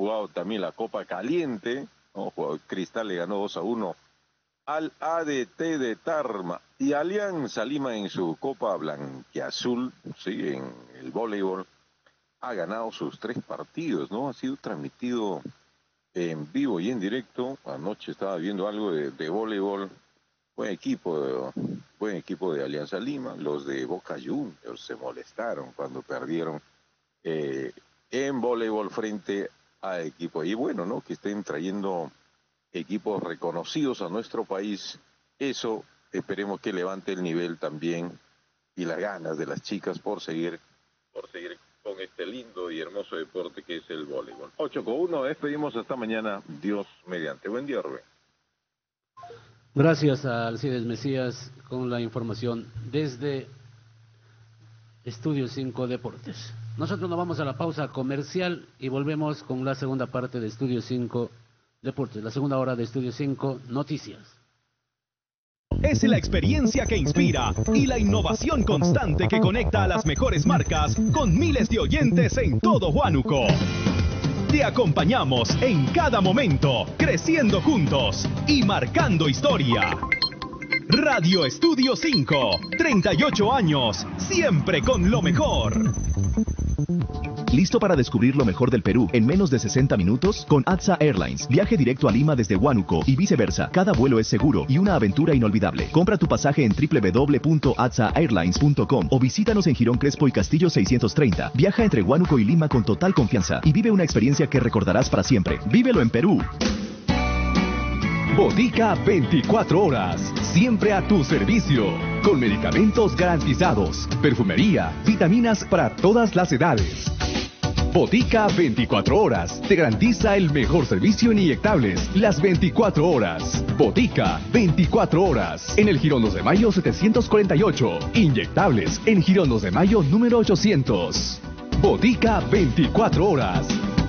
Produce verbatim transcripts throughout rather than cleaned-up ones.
jugado también la Copa Caliente, ¿no? Cristal le ganó dos a uno al A D T de Tarma, y Alianza Lima en su Copa Blanquiazul, sí, en el voleibol, ha ganado sus tres partidos, ¿no? Ha sido transmitido en vivo y en directo. Anoche estaba viendo algo de, de voleibol. Buen equipo, buen equipo de Alianza Lima. Los de Boca Juniors se molestaron cuando perdieron eh, en voleibol frente a equipo. Y bueno, ¿no? Que estén trayendo equipos reconocidos a nuestro país, eso esperemos que levante el nivel también y las ganas de las chicas por seguir, por seguir con este lindo y hermoso deporte que es el voleibol. ocho con uno, despedimos hasta mañana, Dios mediante. Buen día, Rubén. Gracias a Alcides Mesías con la información desde Estudio cinco Deportes. Nosotros nos vamos a la pausa comercial y volvemos con la segunda parte de Estudio cinco Deportes, la segunda hora de Estudio cinco Noticias. Es la experiencia que inspira y la innovación constante que conecta a las mejores marcas con miles de oyentes en todo Huánuco. Te acompañamos en cada momento, creciendo juntos y marcando historia. Radio Estudio cinco, treinta y ocho años, siempre con lo mejor. ¿Listo para descubrir lo mejor del Perú en menos de sesenta minutos? Con A T S A Airlines. Viaje directo a Lima desde Huánuco y viceversa. Cada vuelo es seguro y una aventura inolvidable. Compra tu pasaje en doble u doble u doble u punto a t s a airlines punto com o visítanos en Girón Crespo y Castillo seiscientos treinta. Viaja entre Huánuco y Lima con total confianza y vive una experiencia que recordarás para siempre. ¡Vívelo en Perú! Botica veinticuatro horas, siempre a tu servicio, con medicamentos garantizados, perfumería, vitaminas para todas las edades. Botica veinticuatro horas te garantiza el mejor servicio en inyectables las veinticuatro horas. Botica veinticuatro horas en el Girón dos de Mayo setecientos cuarenta y ocho. Inyectables en Girón dos de Mayo número ochocientos. Botica veinticuatro horas.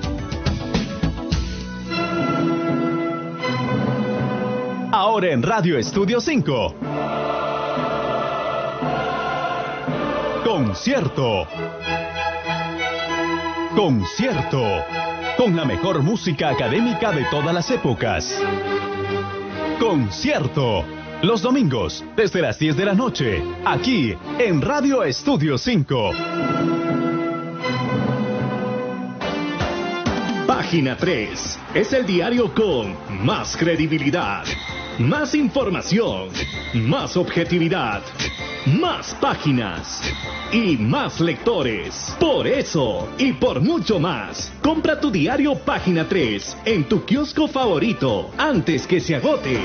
Ahora en Radio Estudio cinco. Concierto. Concierto. Con la mejor música académica de todas las épocas. Concierto. Los domingos, desde las diez de la noche, aquí en Radio Estudio cinco. Página tres es el diario con más credibilidad, más información, más objetividad, más páginas y más lectores. Por eso y por mucho más, compra tu diario Página tres en tu kiosco favorito antes que se agote.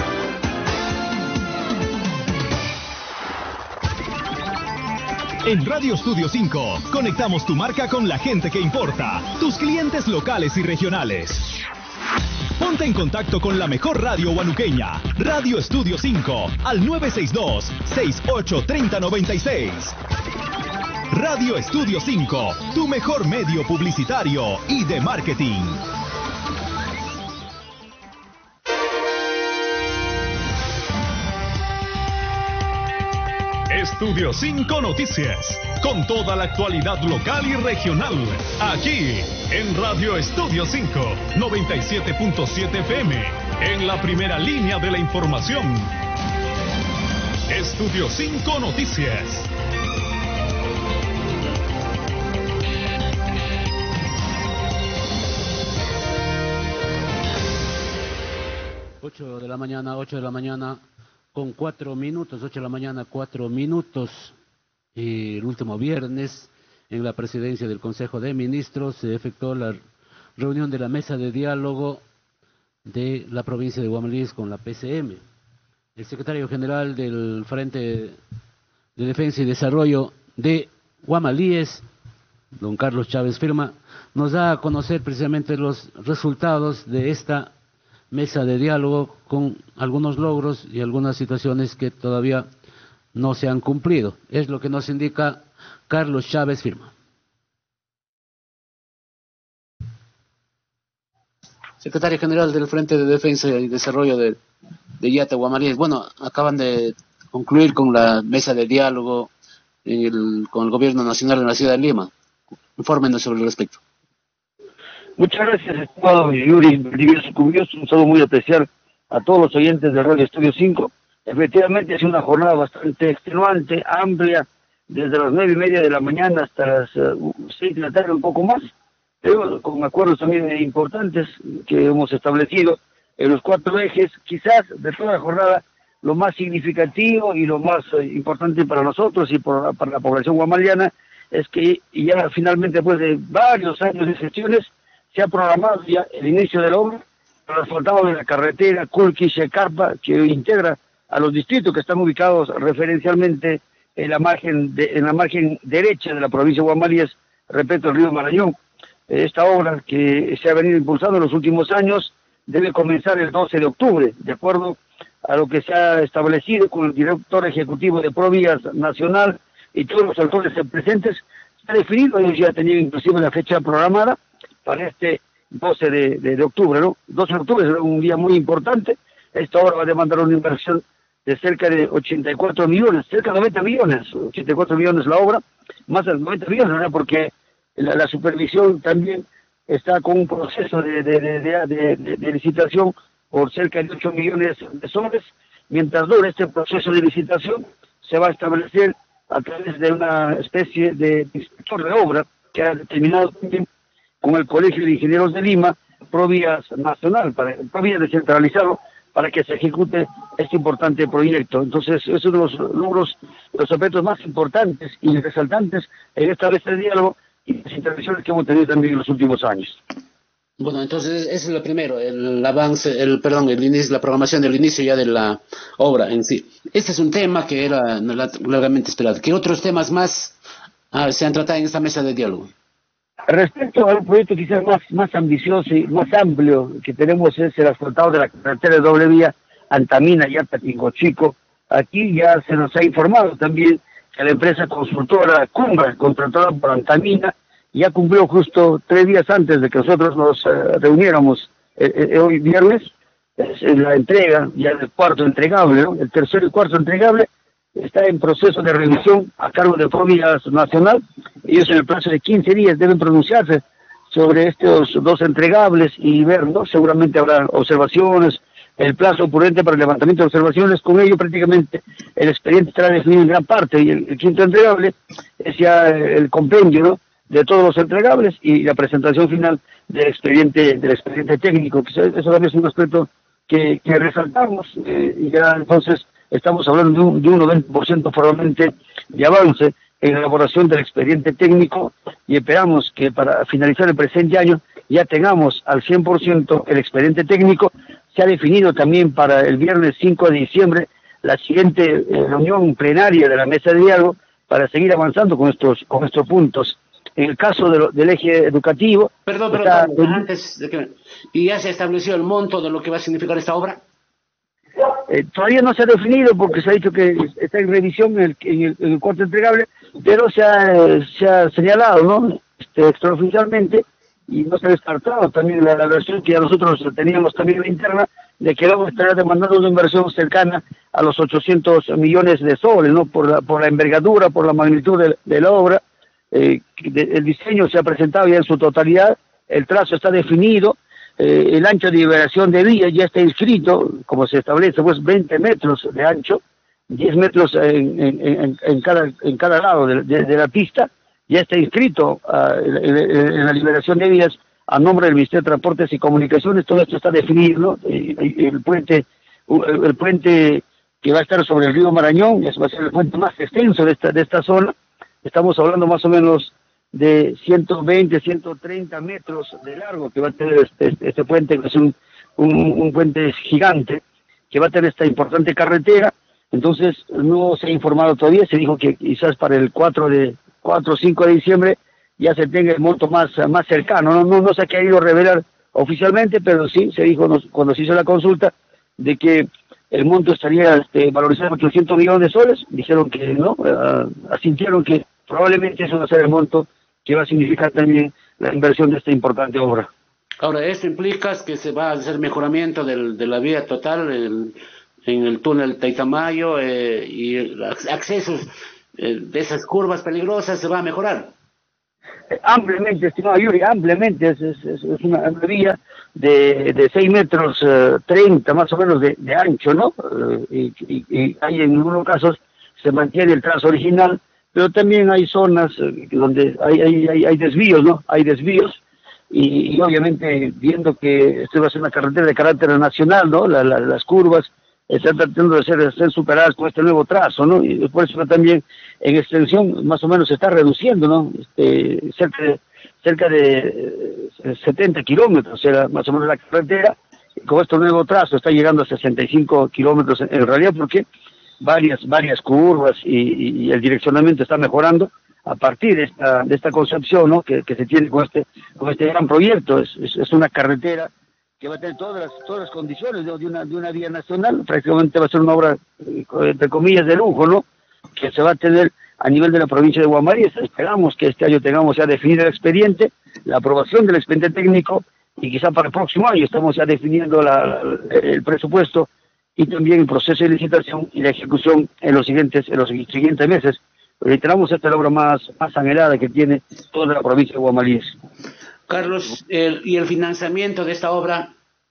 En Radio Estudio cinco, conectamos tu marca con la gente que importa, tus clientes locales y regionales. Ponte en contacto con la mejor radio huanuqueña, Radio Estudio cinco, al nueve seis dos, seis ocho tres cero nueve seis. Radio Estudio cinco, tu mejor medio publicitario y de marketing. Estudio cinco Noticias, con toda la actualidad local y regional, aquí en Radio Estudio cinco, noventa y siete punto siete F M, en la primera línea de la información. Estudio cinco Noticias. Ocho de la mañana, ocho de la mañana. Con cuatro minutos, ocho de la mañana, cuatro minutos, y el último viernes, en la presidencia del Consejo de Ministros, se efectuó la reunión de la mesa de diálogo de la provincia de Guamalíes con la P C M. El secretario general del Frente de Defensa y Desarrollo de Guamalíes, don Carlos Chávez Firma, nos da a conocer precisamente los resultados de esta mesa de diálogo con algunos logros y algunas situaciones que todavía no se han cumplido. Es lo que nos indica Carlos Chávez Firma. Secretario General del Frente de Defensa y Desarrollo de, de Yata, Guamalíes. Bueno, acaban de concluir con la mesa de diálogo el, con el Gobierno Nacional de la Ciudad de Lima. Infórmenos sobre el respecto. Muchas gracias, estimado Yuri Valdivieso Cubioso. Un saludo muy especial a todos los oyentes de Radio Estudio cinco. Efectivamente, ha sido una jornada bastante extenuante, amplia, desde las nueve y media de la mañana hasta las uh, seis de la tarde, un poco más, pero con acuerdos también importantes que hemos establecido en los cuatro ejes. Quizás de toda la jornada lo más significativo y lo más uh, importante para nosotros y por, para la población guamaliana es que ya finalmente, después de varios años de gestiones, se ha programado ya el inicio de la obra para el asfaltado de la carretera Culqui-Shecarpa, que integra a los distritos que están ubicados referencialmente en la margen de, en la margen derecha de la provincia de Guamalíes, respecto al río Marañón. Esta obra, que se ha venido impulsando en los últimos años, debe comenzar el doce de octubre, de acuerdo a lo que se ha establecido con el director ejecutivo de Provías Nacional y todos los actores presentes. Se ha definido, ellos ya tenían inclusive la fecha programada para este doce de, de, de octubre, ¿no? doce de octubre es un día muy importante. Esta obra va a demandar una inversión de cerca de ochenta y cuatro millones, cerca de noventa millones, ochenta y cuatro millones la obra, más de noventa millones, ¿no? Porque la, la supervisión también está con un proceso de, de, de, de, de, de, de licitación por cerca de ocho millones de soles. Mientras dure este proceso de licitación, se va a establecer a través de una especie de inspector de obra que ha determinado también con el Colegio de Ingenieros de Lima, Provías Nacional, para Provías descentralizado, para que se ejecute este importante proyecto. Entonces, es uno de los logros, los aspectos más importantes y resaltantes en esta vez de diálogo y las intervenciones que hemos tenido también en los últimos años. Bueno, entonces ese es lo primero, el avance, el perdón, el inicio, la programación del inicio ya de la obra en sí. Este es un tema que era largamente esperado. ¿Qué otros temas más ah, se han tratado en esta mesa de diálogo? Respecto al proyecto quizás más, más ambicioso y más amplio que tenemos, es el asfaltado de la carretera de doble vía Antamina y Atatingochico. Aquí ya se nos ha informado también que la empresa consultora Cumbra, contratada por Antamina, ya cumplió justo tres días antes de que nosotros nos uh, reuniéramos eh, eh, hoy viernes, es la entrega ya del cuarto entregable, ¿no? El tercer y cuarto entregable está en proceso de revisión a cargo de Provías Nacional. Ellos en el plazo de quince días deben pronunciarse sobre estos dos entregables y ver, ¿no? Seguramente habrá observaciones, el plazo prudente para el levantamiento de observaciones. Con ello prácticamente el expediente estará definido en gran parte, y el, el quinto entregable es ya el compendio, ¿no?, de todos los entregables y la presentación final del expediente del expediente técnico. Eso también es un aspecto que, que resaltamos, eh, y ya entonces estamos hablando de un, de un noventa por ciento probablemente de avance en la elaboración del expediente técnico, y esperamos que para finalizar el presente año ya tengamos al cien por ciento el expediente técnico. Se ha definido también para el viernes cinco de diciembre la siguiente eh, reunión plenaria de la mesa de diálogo para seguir avanzando con estos, con estos puntos. En el caso de lo, del eje educativo... Perdón, perdón, está, antes de que... ¿Y ya se estableció el monto de lo que va a significar esta obra? Eh, todavía no se ha definido porque se ha dicho que está en revisión en el, en el, en el cuarto entregable, pero se ha, se ha señalado, ¿no?, este, extraoficialmente, y no se ha descartado también la, la versión que ya nosotros teníamos también en la interna, de que vamos a estar demandando una inversión cercana a los ochocientos millones de soles, ¿no?, por la, por la envergadura, por la magnitud de, de la obra. Eh, de, el diseño se ha presentado ya en su totalidad, el trazo está definido, eh, el ancho de liberación de vía ya está inscrito, como se establece, pues veinte metros de ancho, diez metros en, en, en, en, cada, en cada lado de, de, de la pista, ya está inscrito uh, en, en la liberación de vías a nombre del Ministerio de Transportes y Comunicaciones. Todo esto está definido, ¿no? El, el puente, el, el puente que va a estar sobre el río Marañón, eso va a ser el puente más extenso de esta, de esta zona. Estamos hablando más o menos de ciento veinte, ciento treinta metros de largo que va a tener este, este, este puente, que es un, un, un puente gigante, que va a tener esta importante carretera. Entonces no se ha informado todavía, se dijo que quizás para el cuatro o cinco de diciembre ya se tenga el monto más, más cercano. No, no, no se ha querido revelar oficialmente, pero sí se dijo nos, cuando se hizo la consulta de que el monto estaría este, valorizado en ochocientos millones de soles. Dijeron que no, uh, asintieron que probablemente eso va a ser el monto que va a significar también la inversión de esta importante obra. Ahora, ¿esto implica que se va a hacer mejoramiento del, de la vía total el, en el túnel Taitamayo eh, y accesos eh, de esas curvas peligrosas se va a mejorar? Eh, ampliamente, estimado Yuri, ampliamente, es, es, es una, una vía de, de seis metros eh, treinta más o menos de, de ancho, ¿no? Eh, y, y, y hay en algunos casos se mantiene el trazo original, pero también hay zonas eh, donde hay, hay, hay, hay desvíos, ¿no? Hay desvíos, y, y obviamente viendo que esto va a ser una carretera de carácter nacional, ¿no? La, la, las curvas están tratando de ser, de ser superadas con este nuevo trazo, ¿no? Y por eso también en extensión más o menos se está reduciendo, ¿no? Este, cerca de, cerca de eh, setenta kilómetros era más o menos la carretera, y con este nuevo trazo está llegando a sesenta y cinco kilómetros en, en realidad, porque varias varias curvas y, y, y el direccionamiento está mejorando a partir de esta, de esta concepción, ¿no? que, que se tiene con este, con este gran proyecto. Es, es, es una carretera que va a tener todas las, todas las condiciones, ¿no? de, una, de una vía nacional. Prácticamente va a ser una obra, entre comillas, de lujo, ¿no? Que se va a tener a nivel de la provincia de Guamaríes. Esperamos que este año tengamos ya definido el expediente, la aprobación del expediente técnico, y quizá para el próximo año estamos ya definiendo la, la, el presupuesto y también el proceso de licitación y la ejecución en los siguientes, en los siguientes meses. Reiteramos, esta es la obra más, más anhelada que tiene toda la provincia de Guamalíes. Carlos, el, ¿y el financiamiento de esta obra?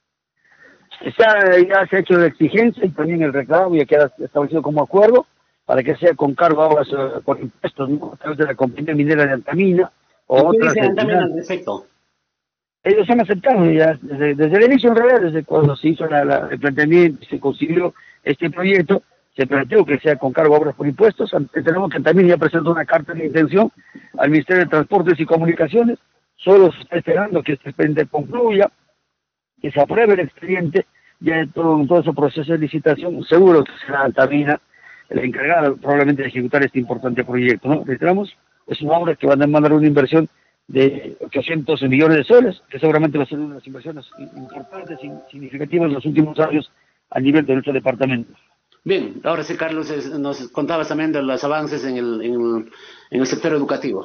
Está, ya se ha hecho la exigencia y también el reclamo ya queda establecido como acuerdo para que sea con cargo a obras uh, por impuestos, ¿no? A través de la compañía minera de Antamina o otras. ¿Qué dicen también al respecto? Ellos han aceptado ya desde, desde el inicio, en realidad, desde cuando se hizo la, la, el planteamiento, se consiguió este proyecto, se planteó que sea con cargo a obras por impuestos. Tenemos que también ya presentó una carta de intención al Ministerio de Transportes y Comunicaciones. Solo se está esperando que este expediente concluya, que se apruebe el expediente, ya en todo, en todo ese proceso de licitación. Seguro que será Antamina la encargada probablemente de ejecutar este importante proyecto, ¿no? Reiteramos, es una obra que va a demandar una inversión de ochocientos millones de soles, que seguramente va a ser una de las inversiones importantes y significativas en los últimos años a nivel de nuestro departamento. Bien, ahora sí, Carlos, nos contabas también de los avances en el, en el, en el sector educativo.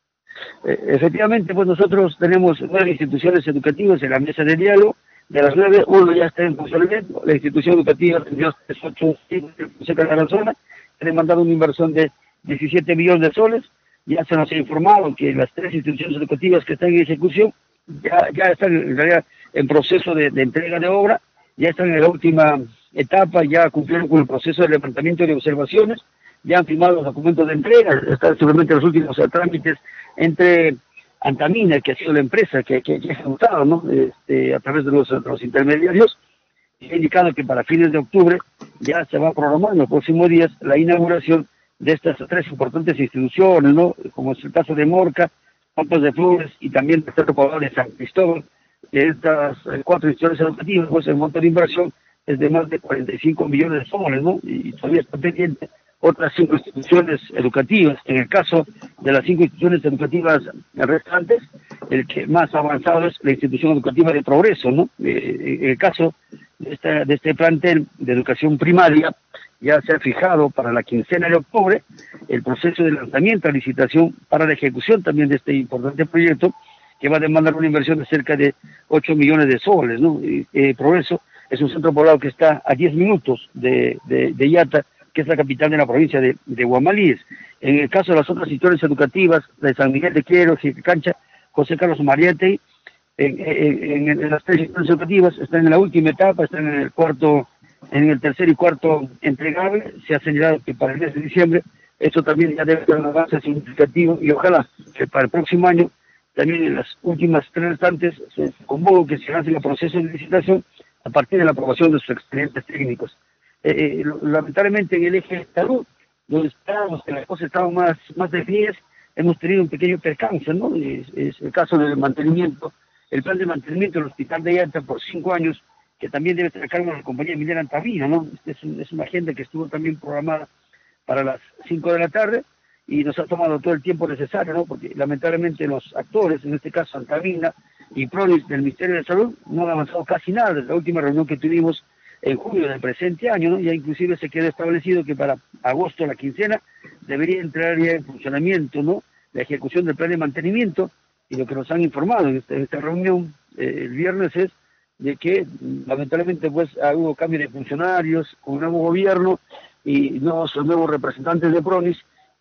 Eh, efectivamente, pues nosotros tenemos nueve instituciones educativas en la mesa de diálogo. De las nueve, uno ya está en funcionamiento. La institución educativa trescientos ochenta y cinco de la zona ha demandado una inversión de diecisiete millones de soles. Ya se nos ha informado que las tres instituciones educativas que están en ejecución ya, ya están en realidad en proceso de, de entrega de obra, ya están en la última etapa, ya cumplieron con el proceso de levantamiento de observaciones, ya han firmado los documentos de entrega, están simplemente los últimos trámites entre Antamina, que ha sido la empresa que, que, que ha ejecutado, ¿no? Este, a través de los, de los intermediarios, y ha indicado que para fines de octubre ya se va a programar en los próximos días la inauguración de estas tres importantes instituciones, ¿no? Como es el caso de Morca, Campos de Flores y también el Centro Poblado de San Cristóbal. De estas eh, cuatro instituciones educativas, pues el monto de inversión es de más de cuarenta y cinco millones de soles, ¿no? Y todavía está pendiente otras cinco instituciones educativas. En el caso de las cinco instituciones educativas restantes, el que más avanzado es la institución educativa de Progreso, ¿no? Eh, en el caso de, esta, de este plantel de educación primaria, ya se ha fijado para la quincena de octubre el proceso de lanzamiento a licitación para la ejecución también de este importante proyecto, que va a demandar una inversión de cerca de ocho millones de soles, ¿no? Eh, Progreso es un centro poblado que está a diez minutos de, de, de Yata, que es la capital de la provincia de, de Guamalíes. En el caso de las otras instituciones educativas, de San Miguel de Quiero, Cancha, José Carlos Mariate, en, en, en, en las tres instituciones educativas están en la última etapa, están en el cuarto, en el tercer y cuarto entregable. Se ha señalado que para el mes de diciembre esto también ya debe ser un avance significativo, y ojalá que para el próximo año también en las últimas tres restantes se convoque que se lance el proceso de licitación a partir de la aprobación de sus expedientes técnicos. Eh, eh, lamentablemente en el eje de salud, donde estábamos, que las cosas estaban más, más definidas, hemos tenido un pequeño percance, ¿no? Es, es el caso del mantenimiento, el plan de mantenimiento del hospital de Yanta por cinco años, que también debe estar a cargo de la compañía minera Antamina, ¿no? Este es, un, es una agenda que estuvo también programada para las cinco de la tarde, y nos ha tomado todo el tiempo necesario, ¿no? Porque lamentablemente los actores, en este caso Antamina y Pronis del Ministerio de Salud, no han avanzado casi nada desde la última reunión que tuvimos en julio del presente año, ¿no? Ya inclusive se quedó establecido que para agosto, la quincena, debería entrar ya en funcionamiento, ¿no? La ejecución del plan de mantenimiento, y lo que nos han informado en esta, en esta reunión eh, el viernes es de que lamentablemente pues hubo cambio de funcionarios, con un nuevo gobierno y nuevos, nuevos representantes de Pronis,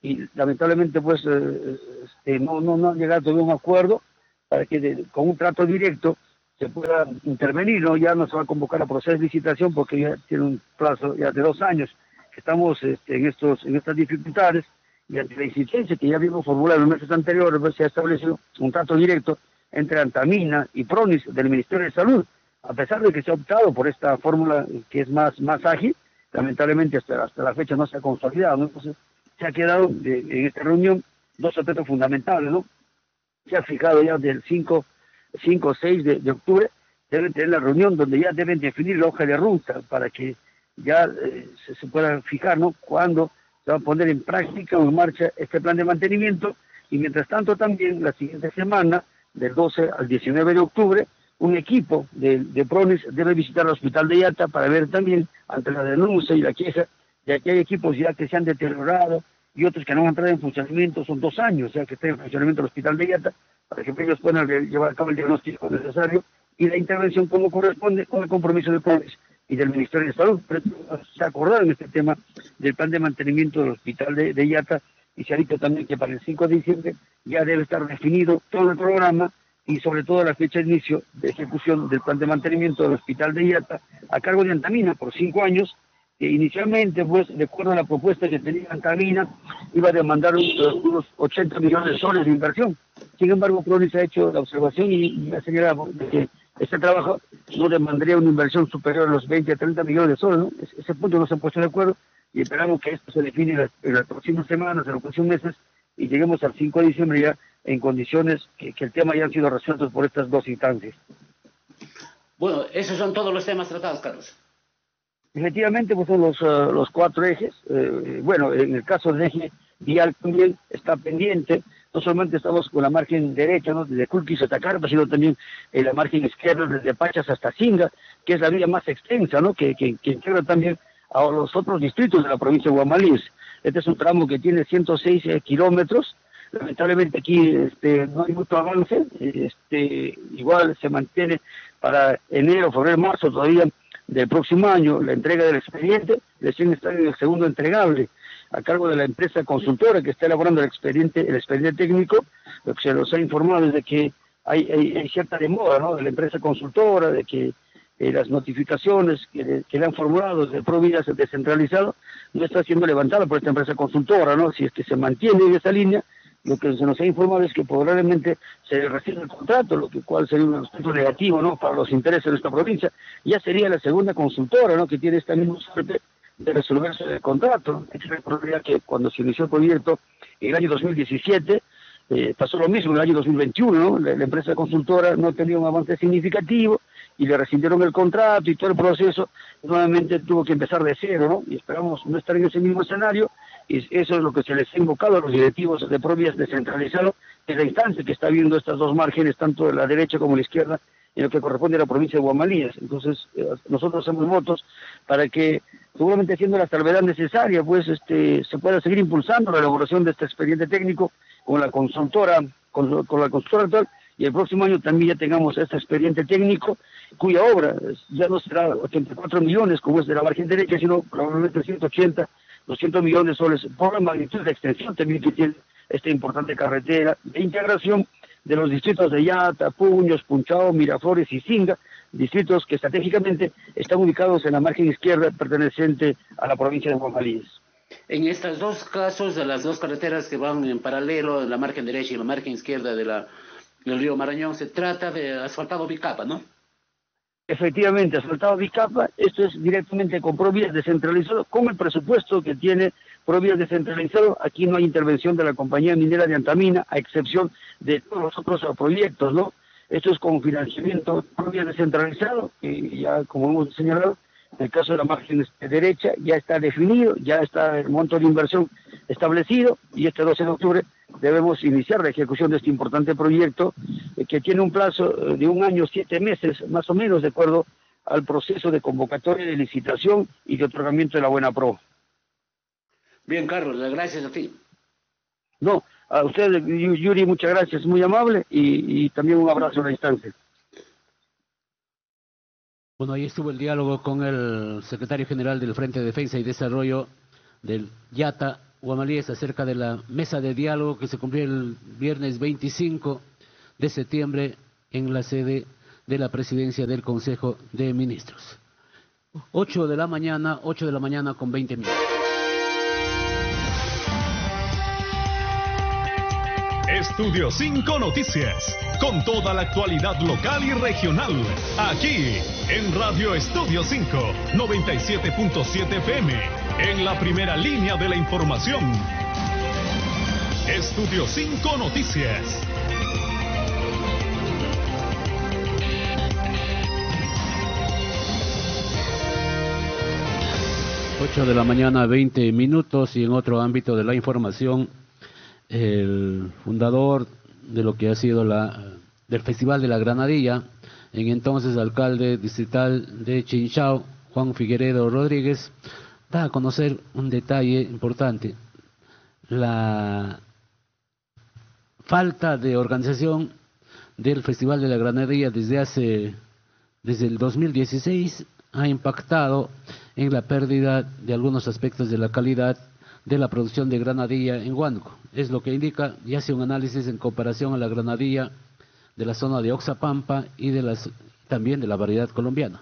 y lamentablemente pues eh, este, no, no, no han llegado todavía a un acuerdo para que de, con un trato directo se pueda intervenir, ¿no? Ya no se va a convocar a proceso de licitación porque ya tiene un plazo ya de dos años que estamos este, en estos en estas dificultades, y ante la insistencia que ya vimos formulada en los meses anteriores, pues se ha establecido un trato directo entre Antamina y Pronis del Ministerio de Salud. A pesar de que se ha optado por esta fórmula que es más, más ágil, lamentablemente hasta, hasta la fecha no se ha consolidado, ¿no? Entonces se ha quedado de, en esta reunión dos aspectos fundamentales, ¿no? Se ha fijado ya del cinco o seis de, de octubre, deben tener la reunión donde ya deben definir la hoja de ruta para que ya eh, se, se pueda fijar, ¿no?, cuándo se va a poner en práctica o en marcha este plan de mantenimiento. Y mientras tanto también la siguiente semana, del doce al diecinueve de octubre, un equipo de, de Pronis debe visitar el hospital de Yata para ver también, ante la denuncia y la queja, de que hay equipos ya que se han deteriorado y otros que no han entrado en funcionamiento, son dos años ya que está en funcionamiento el hospital de Yata, para que ellos puedan llevar a cabo el diagnóstico necesario y la intervención como corresponde, con el compromiso de Pronis y del Ministerio de Salud. Pero se ha acordado en este tema del plan de mantenimiento del hospital de, de Yata, y se ha dicho también que para el cinco de diciembre ya debe estar definido todo el programa y sobre todo la fecha de inicio de ejecución del plan de mantenimiento del hospital de Yata a cargo de Antamina por cinco años, que inicialmente, pues, de acuerdo a la propuesta que tenía Antamina, iba a demandar un, unos ochenta millones de soles de inversión. Sin embargo, Pronis ha hecho la observación y, y ha señalado de que este trabajo no demandaría una inversión superior a los veinte a treinta millones de soles, ¿no? Ese, ese punto no se han puesto de acuerdo y esperamos que esto se define en las, en las próximas semanas, en los próximos meses, y lleguemos al cinco de diciembre ya en condiciones que, que el tema ya han sido resueltos por estas dos instancias. Bueno, esos son todos los temas tratados, Carlos. Efectivamente, pues son los, uh, los cuatro ejes. Eh, bueno, en el caso del eje vial también está pendiente. No solamente estamos con la margen derecha, ¿no?, desde Culquis hasta Carpa, sino también en la margen izquierda desde Pachas hasta Singa, que es la vía más extensa, ¿no?, que, que, que integra también a los otros distritos de la provincia de Guamalís. Este es un tramo que tiene ciento seis eh, kilómetros. Lamentablemente aquí este, no hay mucho avance. Este, igual se mantiene para enero, febrero, marzo todavía del próximo año la entrega del expediente. Recién está en el segundo entregable a cargo de la empresa consultora que está elaborando el expediente, el expediente técnico. Lo que se nos ha informado es de que hay, hay, hay cierta demora, ¿no?, de la empresa consultora, de que eh, las notificaciones que, que le han formulado desde Provías descentralizado no está siendo levantada por esta empresa consultora, ¿no? Si es que se mantiene en esa línea, lo que se nos ha informado es que probablemente se rescinde el contrato, lo que cual sería un aspecto negativo, ¿no?, para los intereses de nuestra provincia. Ya sería la segunda consultora, ¿no?, que tiene esta misma suerte de resolverse el contrato. Hay que recordar que cuando se inició el proyecto en el año dos mil diecisiete, eh, pasó lo mismo en el año dos mil veintiuno, ¿no? La, la empresa consultora no tenía un avance significativo y le rescindieron el contrato y todo el proceso nuevamente tuvo que empezar de cero, ¿no? Y esperamos no estar en ese mismo escenario, y eso es lo que se les ha invocado a los directivos de Provías descentralizado, en la instancia que está viendo estas dos márgenes, tanto de la derecha como de la izquierda, en lo que corresponde a la provincia de Guamalíes. Entonces, eh, nosotros hacemos votos para que, seguramente haciendo la salvedad necesaria, pues este se pueda seguir impulsando la elaboración de este expediente técnico con la consultora, con, con la consultora actual, y el próximo año también ya tengamos este expediente técnico, cuya obra ya no será ochenta y cuatro millones, como es de la margen derecha, sino probablemente ciento ochenta, doscientos millones de soles, por la magnitud de extensión también que tiene esta importante carretera de integración de los distritos de Yata, Puños, Punchao, Miraflores y Singa, distritos que estratégicamente están ubicados en la margen izquierda perteneciente a la provincia de Guamalíes. En estos dos casos, de las dos carreteras que van en paralelo, la margen derecha y la margen izquierda de la, del río Marañón, se trata de asfaltado bicapa, ¿no? Efectivamente, asfaltado bicapa. Esto es directamente con Provías descentralizado, con el presupuesto que tiene Provías descentralizado. Aquí no hay intervención de la compañía minera de Antamina, a excepción de todos los otros proyectos, ¿no? Esto es con financiamiento Provías descentralizado, y ya como hemos señalado, en el caso de la margen derecha ya está definido, ya está el monto de inversión establecido, y este doce de octubre debemos iniciar la ejecución de este importante proyecto, eh, que tiene un plazo de un año, siete meses, más o menos, de acuerdo al proceso de convocatoria de licitación y de otorgamiento de la buena pro. Bien, Carlos, gracias a ti. No, a usted, Yuri, muchas gracias, muy amable, y, y también un abrazo a la distancia. Bueno, ahí estuvo el diálogo con el secretario general del Frente de Defensa y Desarrollo del Yata, Guamalíes acerca de la mesa de diálogo que se cumplió el viernes veinticinco de septiembre en la sede de la presidencia del Consejo de Ministros. ocho de la mañana, ocho de la mañana con veinte minutos. Estudio cinco Noticias, con toda la actualidad local y regional, aquí en Radio Estudio cinco, noventa y siete punto siete F M, en la primera línea de la información. Estudio cinco Noticias. ocho de la mañana, veinte minutos, y en otro ámbito de la información, el fundador de lo que ha sido la del Festival de la Granadilla, en entonces alcalde distrital de Chinchao, Juan Figueredo Rodríguez, da a conocer un detalle importante: la falta de organización del Festival de la Granadilla desde hace desde el dos mil dieciséis ha impactado en la pérdida de algunos aspectos de la calidad de la producción de granadilla en Huánuco. Es lo que indica y hace un análisis en comparación a la granadilla de la zona de Oxapampa y de las, también de la variedad colombiana.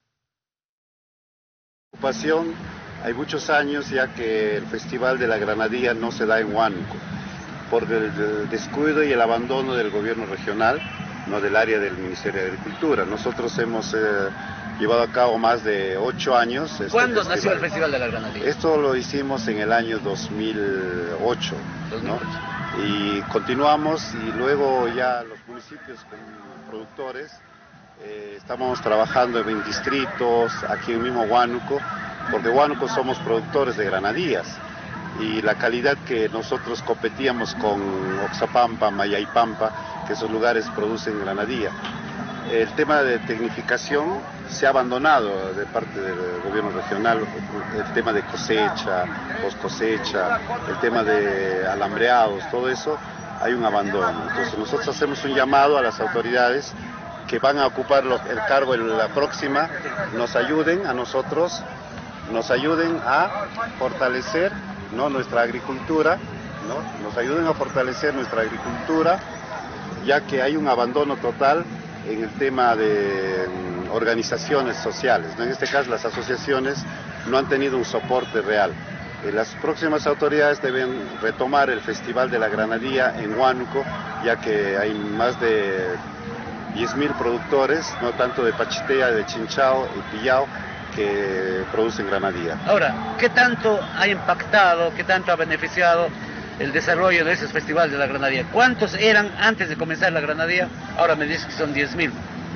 Ocupación, hay muchos años ya que el Festival de la Granadilla no se da en Huánuco, por el descuido y el abandono del gobierno regional, no del área del Ministerio de Agricultura. Nosotros hemos eh, llevado a cabo más de ocho años. Este ¿Cuándo festival. nació el Festival de la Granadilla? Esto lo hicimos en el año dos mil ocho, ¿no? Y continuamos, y luego ya los municipios con productores, eh, estamos trabajando en distritos, aquí en mismo Huánuco, porque Huánuco somos productores de granadillas, y la calidad que nosotros competíamos con Oxapampa, Mayaypampa, que esos lugares producen granadilla. El tema de tecnificación se ha abandonado de parte del gobierno regional, el tema de cosecha, post cosecha, el tema de alambreados, todo eso, hay un abandono. Entonces nosotros hacemos un llamado a las autoridades que van a ocupar el cargo en la próxima, nos ayuden a nosotros, nos ayuden a fortalecer, ¿no?, nuestra agricultura, ¿no?, nos ayuden a fortalecer nuestra agricultura, ya que hay un abandono total en el tema de um, organizaciones sociales, ¿no? En este caso las asociaciones no han tenido un soporte real. Eh, las próximas autoridades deben retomar el Festival de la Granadilla en Huánuco, ya que hay más de diez mil productores, no tanto de Pachitea, de Chinchao y Pillao, que producen granadilla. Ahora, ¿qué tanto ha impactado, qué tanto ha beneficiado el desarrollo de ese Festival de la Granadilla? ¿Cuántos eran antes de comenzar la Granadilla? Ahora me dices que son diez mil.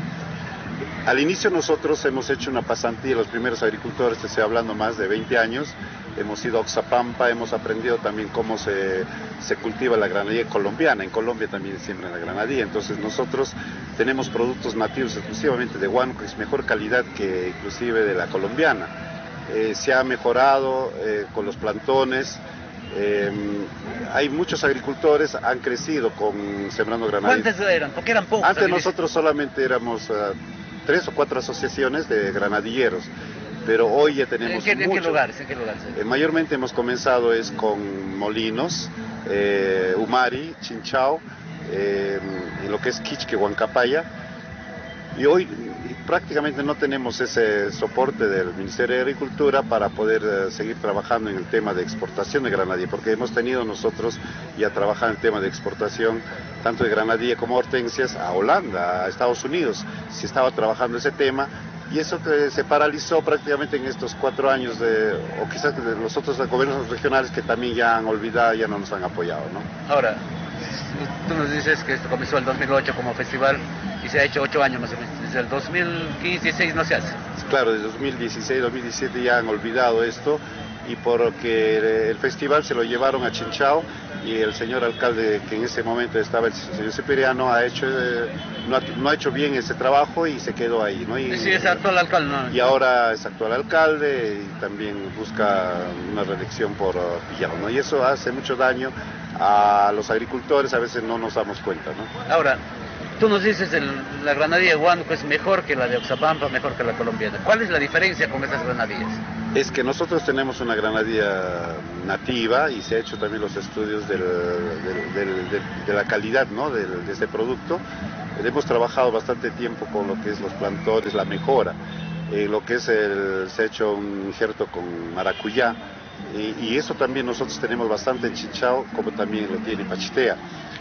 Al inicio nosotros hemos hecho una pasantía, los primeros agricultores, te estoy hablando más de veinte años, hemos ido a Oxapampa, hemos aprendido también cómo se, se cultiva la granadilla colombiana. En Colombia también siembran la granadilla, entonces nosotros tenemos productos nativos exclusivamente de Huánuco, que es mejor calidad que inclusive de la colombiana. Eh, se ha mejorado eh, con los plantones. Eh, hay muchos agricultores, han crecido con sembrando granadilla. ¿Cuántos eran? Porque eran pocos. Antes nosotros solamente éramos uh, tres o cuatro asociaciones de granadilleros, pero hoy ya tenemos ¿En qué, muchos. ¿En qué lugares? ¿En qué lugares? Eh, mayormente hemos comenzado es con Molinos, eh, Umari, Chinchao, eh, en lo que es Quichque, Huancapaya, y hoy prácticamente no tenemos ese soporte del Ministerio de Agricultura para poder uh, seguir trabajando en el tema de exportación de granadilla, porque hemos tenido nosotros ya trabajar en el tema de exportación tanto de granadilla como hortensias a Holanda, a Estados Unidos. Se estaba trabajando ese tema, y eso que se paralizó prácticamente en estos cuatro años, de, o quizás de los otros gobiernos regionales que también ya han olvidado, ya no nos han apoyado, ¿no? Ahora, tú nos dices que esto comenzó el dos mil ocho como festival y se ha hecho ocho años más o menos. Desde el dos mil quince, dieciséis no se hace. Claro, desde dos mil dieciséis, dos mil diecisiete ya han olvidado esto, y porque el festival se lo llevaron a Chinchao, y el señor alcalde, que en ese momento estaba el señor Cipriano, ha hecho, eh, no, ha, no ha hecho bien ese trabajo y se quedó ahí, ¿no? Y, sí, es actual alcalde, ¿no? Y ahora es actual alcalde y también busca una reelección por uh, Pillao, ¿no? Y eso hace mucho daño a los agricultores, a veces no nos damos cuenta, ¿no? Ahora, Tú nos dices el, la granadilla de Huánuco es mejor que la de Oxapampa, mejor que la colombiana. ¿Cuál es la diferencia con esas granadillas? Es que nosotros tenemos una granadilla nativa y se ha hecho también los estudios del, del, del, del, de la calidad, ¿no? del, de este producto. Hemos trabajado bastante tiempo con lo que es los plantones, la mejora. Eh, lo que es el, se ha hecho un injerto con maracuyá y, y eso también nosotros tenemos bastante en Chinchao, como también lo tiene Pachitea.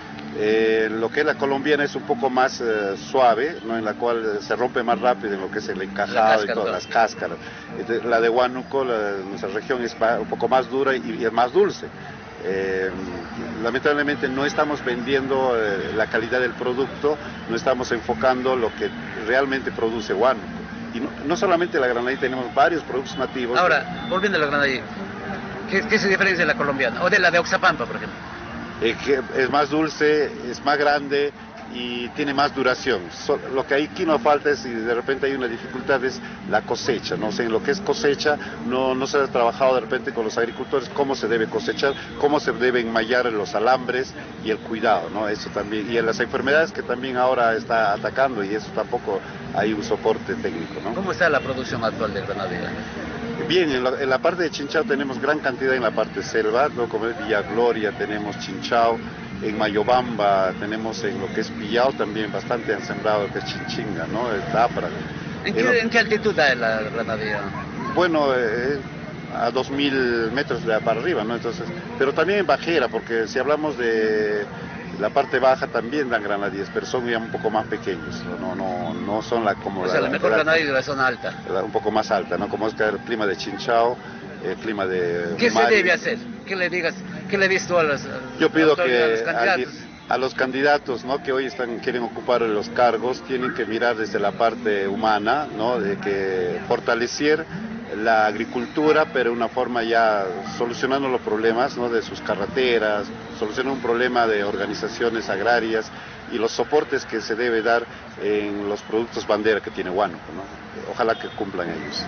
Eh, lo que es la colombiana es un poco más eh, suave, ¿no? En la cual se rompe más rápido en lo que es el encajado y todas las cáscaras. La de Huánuco, la de nuestra región, es un poco más dura y, y es más dulce. Eh, lamentablemente no estamos vendiendo eh, la calidad del producto, no estamos enfocando lo que realmente produce Huánuco. Y no, no solamente la granadilla, tenemos varios productos nativos. Ahora, volviendo a la granadilla, ¿qué, qué se diferencia de la colombiana? O de la de Oxapampa, por ejemplo. Eh, que es más dulce, es más grande y tiene más duración. So, lo que aquí nos falta es, y de repente hay una dificultad, es la cosecha, ¿no? O sea, en lo que es cosecha, no, no se ha trabajado de repente con los agricultores cómo se debe cosechar, cómo se deben mallar los alambres y el cuidado, ¿no? Eso también, y en las enfermedades que también ahora está atacando, y eso tampoco hay un soporte técnico, ¿no? ¿Cómo está la producción actual de granadilla? Bien, en la, en la parte de Chinchao tenemos gran cantidad en la parte selva, ¿no? Como es Villa Gloria, tenemos Chinchao, en Mayobamba tenemos en lo que es Pillao también bastante han sembrado, que es Chinchinga, ¿no? El Tapra. ¿En qué, ¿En qué altitud da la granadilla? Bueno, eh, a dos mil metros de para arriba, ¿no? Entonces, pero también en bajera, porque si hablamos de la parte baja también dan granadillas, pero son ya un poco más pequeños, no no no son la como o sea, la, la mejor la, granadilla de la zona alta. La, un poco más alta, ¿no? Como es que el clima de Chinchao, el clima de ¿Qué Mari. se debe hacer? ¿Qué le digas? ¿Qué le dices tú a los Yo pido que a los candidatos? A, a los candidatos, ¿no? Que hoy están quieren ocupar los cargos, tienen que mirar desde la parte humana, ¿no? De que fortalecer la agricultura, pero de una forma ya solucionando los problemas, ¿no? De sus carreteras, solucionando un problema de organizaciones agrarias y los soportes que se debe dar en los productos bandera que tiene Huánuco, ¿no? Ojalá que cumplan ellos.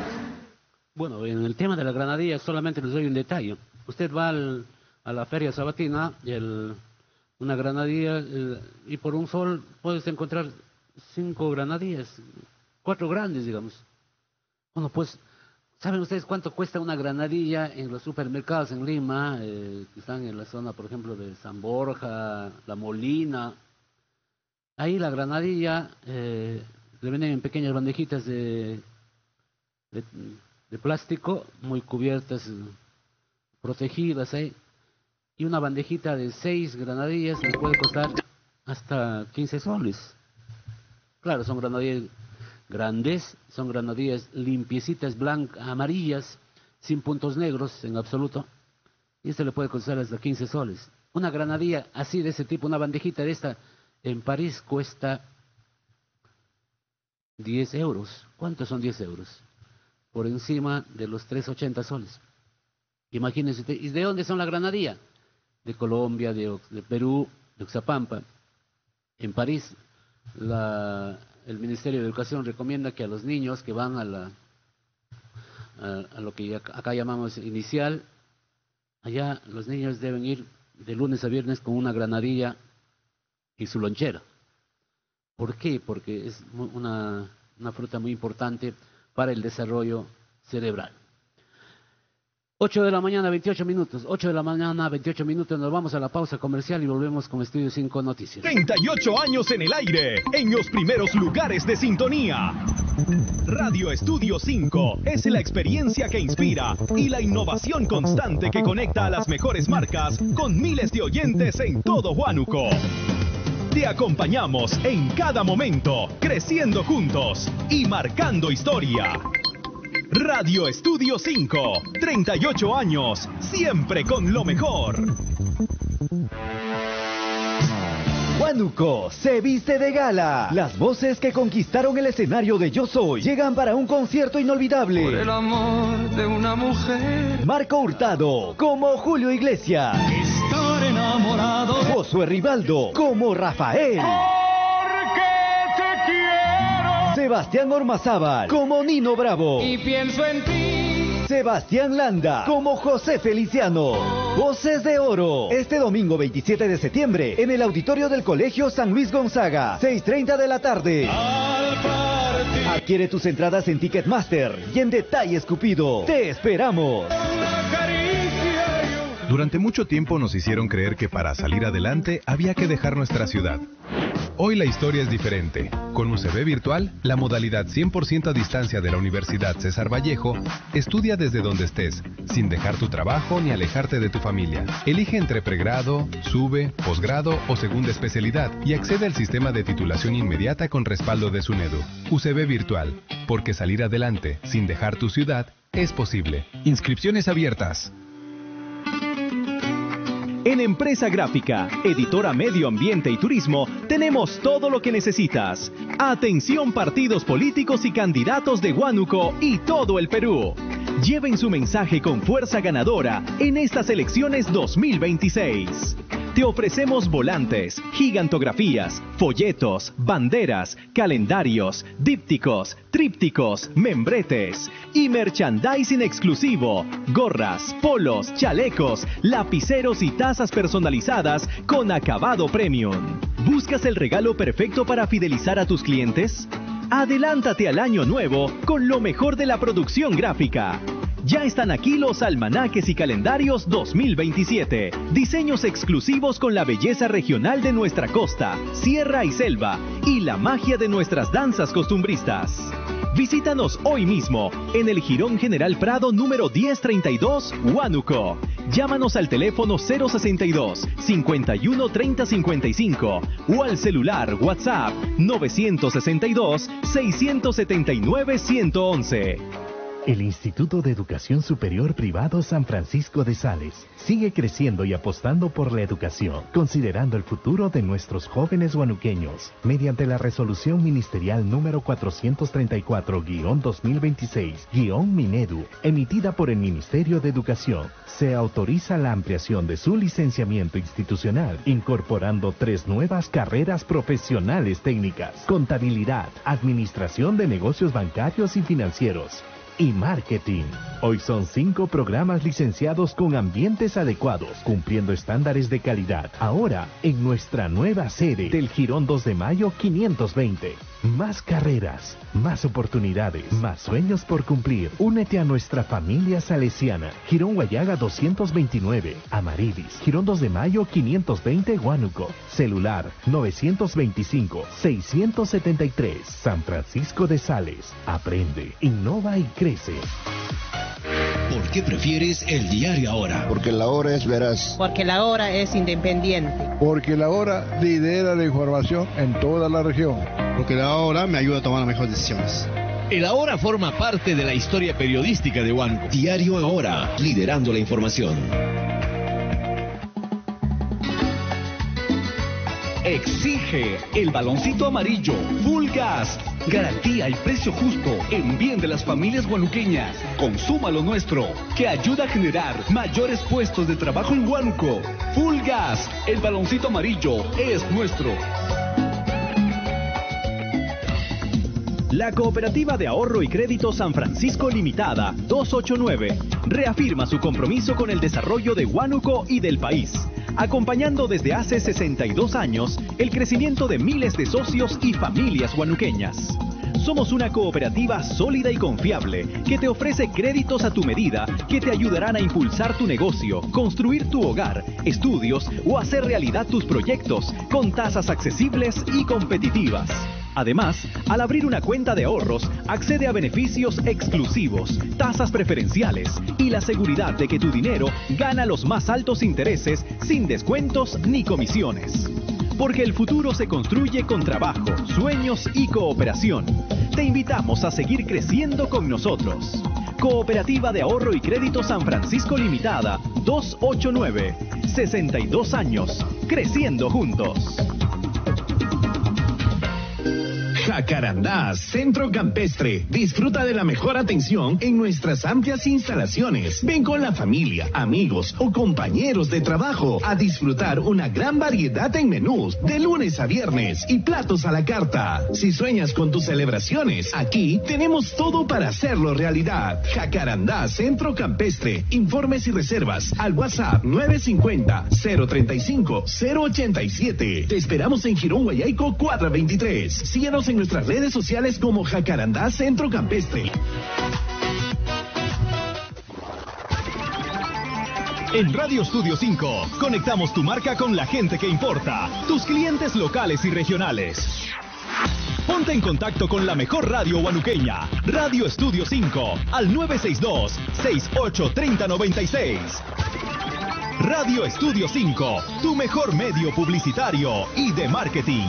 Bueno, en el tema de la granadilla solamente les doy un detalle. Usted va al, a la feria sabatina, y el, una granadilla, el, y por un sol puedes encontrar cinco granadillas, cuatro grandes, digamos. Bueno, pues, ¿saben ustedes cuánto cuesta una granadilla en los supermercados en Lima, eh, que están en la zona, por ejemplo, de San Borja, La Molina? Ahí la granadilla eh, le venden en pequeñas bandejitas de, de, de plástico, muy cubiertas, protegidas ahí, y una bandejita de seis granadillas les puede costar hasta quince soles. Claro, son granadillas grandes, son granadillas limpiecitas, blancas, amarillas, sin puntos negros en absoluto, y esto le puede costar hasta quince soles. Una granadilla así de ese tipo, una bandejita de esta, en París cuesta diez euros. ¿Cuántos son diez euros? Por encima de los tres ochenta soles. Imagínense usted. ¿Y de dónde son la granadilla? De Colombia, de, de Perú, de Oxapampa. En París, la, el Ministerio de Educación recomienda que a los niños que van a, la, a, a lo que acá llamamos inicial, allá los niños deben ir de lunes a viernes con una granadilla y su lonchera. ¿Por qué? Porque es una, una fruta muy importante para el desarrollo cerebral. ocho de la mañana, veintiocho minutos. ocho de la mañana, veintiocho minutos. Nos vamos a la pausa comercial y volvemos con Estudio cinco Noticias. treinta y ocho años en el aire, en los primeros lugares de sintonía. Radio Estudio cinco es la experiencia que inspira y la innovación constante que conecta a las mejores marcas con miles de oyentes en todo Huánuco. Te acompañamos en cada momento, creciendo juntos y marcando historia. Radio Estudio cinco, treinta y ocho años, siempre con lo mejor. Huánuco se viste de gala. Las voces que conquistaron el escenario de Yo Soy llegan para un concierto inolvidable. Por el amor de una mujer. Marco Hurtado como Julio Iglesias. Estar enamorado. Josué Rivaldo como Rafael. Porque te quiero. Sebastián Ormazábal como Nino Bravo. Y pienso en ti. Sebastián Landa como José Feliciano. Voces de Oro. Este domingo veintisiete de septiembre en el auditorio del Colegio San Luis Gonzaga. seis treinta de la tarde. Adquiere tus entradas en Ticketmaster y en Detalles Cupido. ¡Te esperamos! Durante mucho tiempo nos hicieron creer que para salir adelante había que dejar nuestra ciudad. Hoy la historia es diferente. Con U C B Virtual, la modalidad cien por ciento a distancia de la Universidad César Vallejo, estudia desde donde estés, sin dejar tu trabajo ni alejarte de tu familia. Elige entre pregrado, sube, posgrado o segunda especialidad y accede al sistema de titulación inmediata con respaldo de SUNEDU. U C B Virtual, porque salir adelante sin dejar tu ciudad es posible. Inscripciones abiertas. En Empresa Gráfica, editora Medio Ambiente y Turismo, tenemos todo lo que necesitas. Atención partidos políticos y candidatos de Huánuco y todo el Perú. Lleven su mensaje con fuerza ganadora en estas elecciones dos mil veintiséis. Te ofrecemos volantes, gigantografías, folletos, banderas, calendarios, dípticos, trípticos, membretes y merchandising exclusivo, gorras, polos, chalecos, lapiceros y tazas personalizadas con acabado premium. ¿Buscas el regalo perfecto para fidelizar a tus clientes? Adelántate al año nuevo con lo mejor de la producción gráfica. Ya están aquí los almanaques y calendarios dos mil veintisiete. Diseños exclusivos con la belleza regional de nuestra costa, sierra y selva, y la magia de nuestras danzas costumbristas. Visítanos hoy mismo en el Jirón General Prado número diez treinta y dos, Huánuco. Llámanos al teléfono cero sesenta y dos, cincuenta y uno, treinta cincuenta y cinco o al celular WhatsApp novecientos sesenta y dos, seiscientos setenta y nueve, ciento once. El Instituto de Educación Superior Privado San Francisco de Sales sigue creciendo y apostando por la educación, considerando el futuro de nuestros jóvenes huanuqueños. Mediante la resolución ministerial número cuatrocientos treinta y cuatro guión dos mil veintiséis guión Minedu, emitida por el Ministerio de Educación, se autoriza la ampliación de su licenciamiento institucional, incorporando tres nuevas carreras profesionales técnicas: contabilidad, administración de negocios bancarios y financieros, y marketing. Hoy son cinco programas licenciados con ambientes adecuados, cumpliendo estándares de calidad. Ahora, en nuestra nueva sede del Jirón dos de Mayo quinientos veinte. Más carreras, más oportunidades, más sueños por cumplir. Únete a nuestra familia salesiana. Jirón Guayaga doscientos veintinueve, Amaridis. Jirón dos de Mayo quinientos veinte, Huánuco. Celular novecientos veinticinco, seiscientos setenta y tres. San Francisco de Sales. Aprende, innova y crece. ¿Por qué prefieres el diario Ahora? Porque la hora es veraz. Porque la hora es independiente. Porque la hora lidera la información en toda la región. Porque la hora me ayuda a tomar las mejores decisiones. El Ahora forma parte de la historia periodística de Huánuco. Diario Ahora, liderando la información. Exige el baloncito amarillo Full Gas. Garantía y precio justo en bien de las familias huanuqueñas. Consuma lo nuestro, que ayuda a generar mayores puestos de trabajo en Huánuco. Full Gas, el baloncito amarillo es nuestro. La Cooperativa de Ahorro y Crédito San Francisco Limitada doscientos ochenta y nueve reafirma su compromiso con el desarrollo de Huánuco y del país, acompañando desde hace sesenta y dos años el crecimiento de miles de socios y familias huanuqueñas. Somos una cooperativa sólida y confiable que te ofrece créditos a tu medida que te ayudarán a impulsar tu negocio, construir tu hogar, estudios o hacer realidad tus proyectos con tasas accesibles y competitivas. Además, al abrir una cuenta de ahorros, accede a beneficios exclusivos, tasas preferenciales y la seguridad de que tu dinero gana los más altos intereses sin descuentos ni comisiones. Porque el futuro se construye con trabajo, sueños y cooperación. Te invitamos a seguir creciendo con nosotros. Cooperativa de Ahorro y Crédito San Francisco Limitada, doscientos ochenta y nueve, sesenta y dos años, creciendo juntos. Jacarandá Centro Campestre. Disfruta de la mejor atención en nuestras amplias instalaciones. Ven con la familia, amigos o compañeros de trabajo a disfrutar una gran variedad en menús de lunes a viernes y platos a la carta. Si sueñas con tus celebraciones, aquí tenemos todo para hacerlo realidad. Jacarandá Centro Campestre. Informes y reservas al WhatsApp nueve cinco cero, cero tres cinco, cero ocho siete. Te esperamos en Girón Guayaico cuatro veintitrés. Síguenos en nuestras redes sociales como Jacarandá Centro Campestre. En Radio Estudio cinco, conectamos tu marca con la gente que importa, tus clientes locales y regionales. Ponte en contacto con la mejor radio huanuqueña, Radio Estudio cinco, al nueve seis dos, seis ocho tres cero nueve seis. Radio Estudio cinco, tu mejor medio publicitario y de marketing.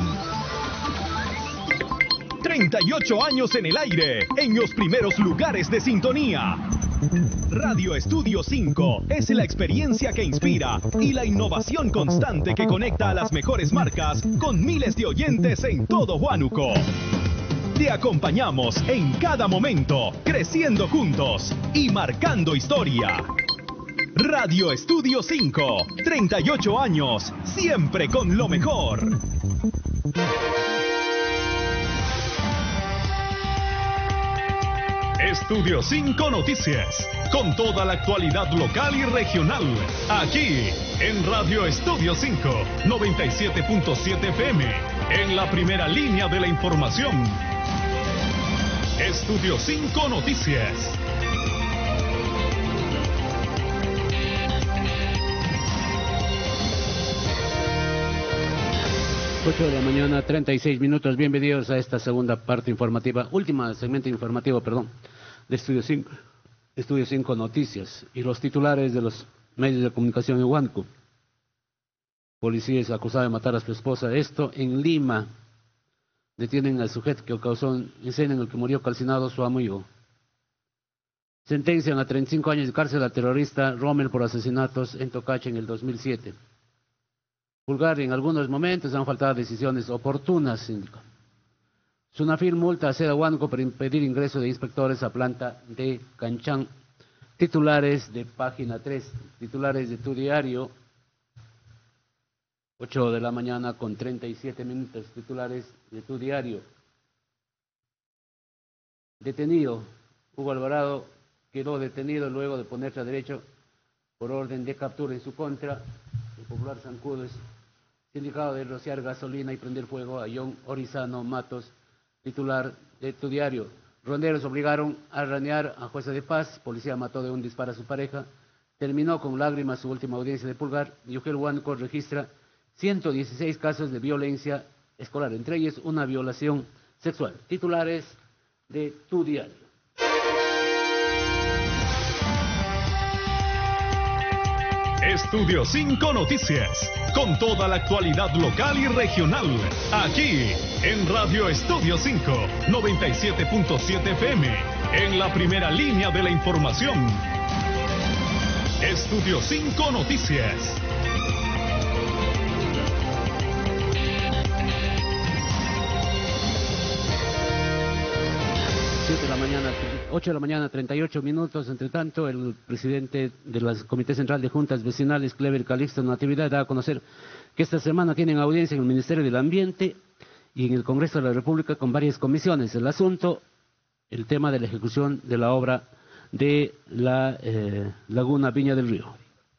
treinta y ocho años en el aire, en los primeros lugares de sintonía. Radio Estudio cinco es la experiencia que inspira y la innovación constante que conecta a las mejores marcas con miles de oyentes en todo Huánuco. Te acompañamos en cada momento, creciendo juntos y marcando historia. Radio Estudio cinco, treinta y ocho años, siempre con lo mejor. Estudio cinco Noticias, con toda la actualidad local y regional, aquí en Radio Estudio cinco, noventa y siete punto siete F M, en la primera línea de la información. Estudio cinco Noticias. ocho de la mañana, treinta y seis minutos. Bienvenidos a esta segunda parte informativa, última segmento informativo, perdón, de Estudio cinco, Estudio cinco Noticias y los titulares de los medios de comunicación en Huánuco. Policía es acusado de matar a su esposa. Esto en Lima. Detienen al sujeto que causó un incendio en el que murió calcinado su amigo. Sentencian a treinta y cinco años de cárcel al terrorista Rommel por asesinatos en Tocache en el dos mil siete. Pulgar, en algunos momentos han faltado decisiones oportunas, indica. Sunafil multa a Seda Huánuco por impedir ingreso de inspectores a planta de Canchán. Titulares de página tres, titulares de Tu Diario, ocho de la mañana con treinta y siete minutos, titulares de Tu Diario. Detenido, Hugo Alvarado quedó detenido luego de ponerse a derecho por orden de captura en su contra. El popular zancudo es sindicado de rociar gasolina y prender fuego a John Orizano Matos, titular de Tu Diario. Ronderos obligaron a ranear a jueza de paz. Policía mató de un disparo a su pareja. Terminó con lágrimas su última audiencia de Pulgar. Y Ugel Huánuco registra ciento dieciséis casos de violencia escolar, entre ellos una violación sexual. Titulares de Tu Diario. Estudio cinco Noticias, con toda la actualidad local y regional, aquí en Radio Estudio cinco, noventa y siete punto siete F M, en la primera línea de la información. Estudio cinco Noticias. siete de la mañana, ocho de la mañana, treinta y ocho minutos. Entre tanto, el presidente de la Comité Central de Juntas Vecinales, Clever Calixto Natividad, da a conocer que esta semana tienen audiencia en el Ministerio del Ambiente y en el Congreso de la República con varias comisiones. El asunto, el tema de la ejecución de la obra de la eh, Laguna Viña del Río.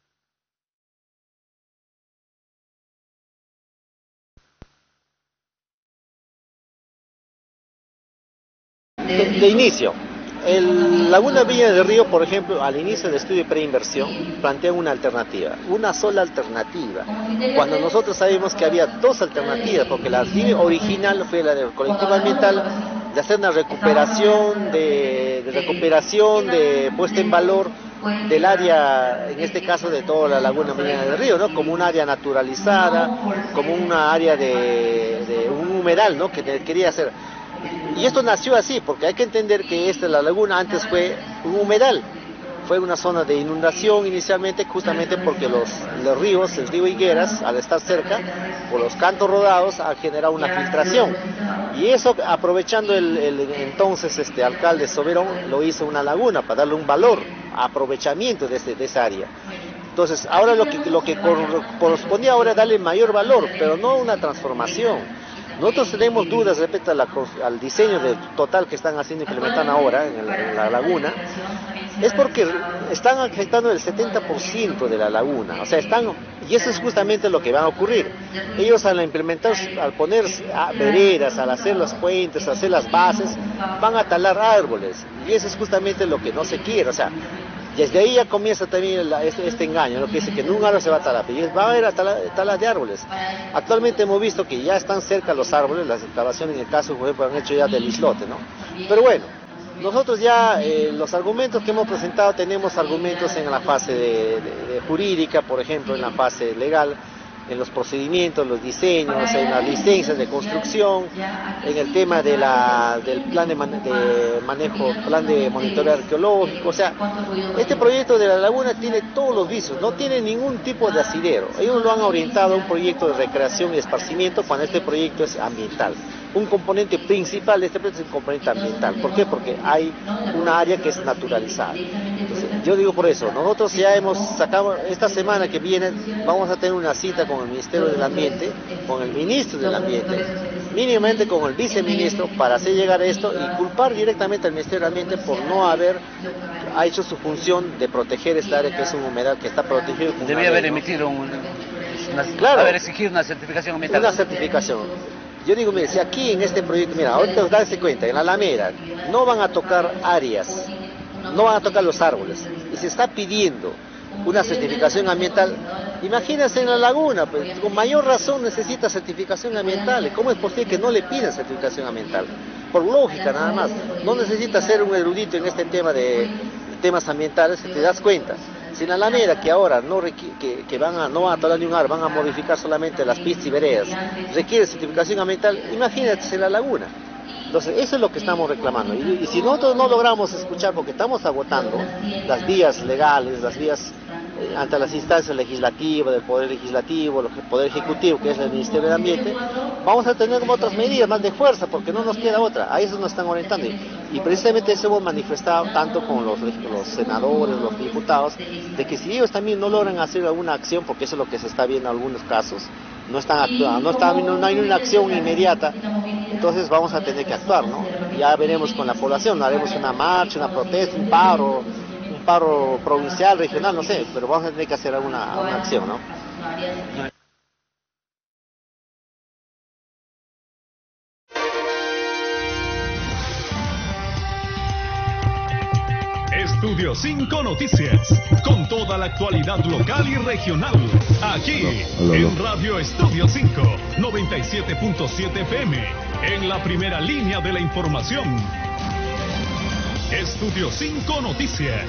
De, de inicio, el Laguna Viña del Río, por ejemplo, al inicio del estudio de preinversión, plantea una alternativa, una sola alternativa, cuando nosotros sabemos que había dos alternativas, porque la línea original fue la del colectivo ambiental, de hacer una recuperación, de, de recuperación, de puesta en valor del área, en este caso de toda la Laguna Viña del Río, ¿no? Como un área naturalizada, como una área de, de un humedal, ¿no? Que quería hacer. Y esto nació así, porque hay que entender que esta, la laguna, antes fue un humedal. fue una zona de inundación inicialmente, justamente porque los, los ríos, el río Higueras, al estar cerca, por los cantos rodados, ha generado una filtración. Y eso, aprovechando el, el entonces este alcalde Soberón, lo hizo una laguna para darle un valor, aprovechamiento de, este, de esa área. Entonces, ahora lo que, lo que correspondía ahora es darle mayor valor, pero no una transformación. Nosotros tenemos dudas respecto a la, al diseño del total que están haciendo, implementando ahora en, el, en la laguna. Es porque están afectando el setenta por ciento de la laguna, o sea, están, y eso es justamente lo que va a ocurrir. Ellos al implementar, al poner veredas, al hacer los puentes, al hacer las bases, van a talar árboles, y eso es justamente lo que no se quiere, o sea, desde ahí ya comienza también la, este, este engaño, lo que dice que nunca árbol se va a talar, pero va a haber talas tala de árboles. Actualmente hemos visto que ya están cerca los árboles, las excavaciones en el caso, por ejemplo, han hecho ya del islote, ¿no? Pero bueno, nosotros ya, eh, los argumentos que hemos presentado, tenemos argumentos en la fase de, de, de jurídica, por ejemplo, en la fase legal, en los procedimientos, los diseños, en las licencias de construcción, en el tema de la, del plan de, man, de manejo, plan de monitoreo arqueológico. O sea, este proyecto de la laguna tiene todos los vicios, no tiene ningún tipo de asidero. Ellos lo han orientado a un proyecto de recreación y esparcimiento cuando este proyecto es ambiental. Un componente principal de este proyecto es un componente ambiental. ¿Por qué? Porque hay una área que es naturalizada. Entonces, yo digo por eso, nosotros ya hemos sacado, esta semana que viene, vamos a tener una cita con el Ministerio del Ambiente, con el Ministro del Ambiente, mínimamente con el Viceministro, para hacer llegar esto y culpar directamente al Ministerio del Ambiente por no haber ha hecho su función de proteger esta área que es un humedal que está protegido. Debía haber emitido un, una, claro, haber exigido una certificación ambiental. Una certificación. Yo digo, mire, si aquí en este proyecto, mira, ahorita darse cuenta, en la Alameda no van a tocar áreas, no van a tocar los árboles, y se está pidiendo una certificación ambiental. Imagínense en la laguna, pues, con mayor razón necesita certificación ambiental. ¿Cómo es posible que no le pidan certificación ambiental? Por lógica nada más, no necesita ser un erudito en este tema de temas ambientales, que te das cuenta. Si en la Alameda, que ahora no que, que van a, no van a talar ni un árbol, van a modificar solamente las pistas y veredas, requiere certificación ambiental, imagínate en la laguna. Entonces, eso es lo que estamos reclamando. Y, y si nosotros no logramos escuchar, porque estamos agotando las vías legales, las vías eh, ante las instancias legislativas, del Poder Legislativo, el Poder Ejecutivo, que es el Ministerio del Ambiente, vamos a tener otras medidas más de fuerza, porque no nos queda otra. A eso nos están orientando. Y, y precisamente eso hemos manifestado tanto con los, los senadores, los diputados, de que si ellos también no logran hacer alguna acción, porque eso es lo que se está viendo en algunos casos, no están actuando, no, está, no hay una acción inmediata, entonces vamos a tener que actuar, ¿no? Ya veremos con la población, haremos una marcha, una protesta, un paro, un paro provincial, regional, no sé, pero vamos a tener que hacer alguna una acción, ¿no? Estudio cinco Noticias, con toda la actualidad local y regional, aquí hello, hello, hello. en Radio Estudio cinco, noventa y siete punto siete F M, en la primera línea de la información. Estudio cinco Noticias.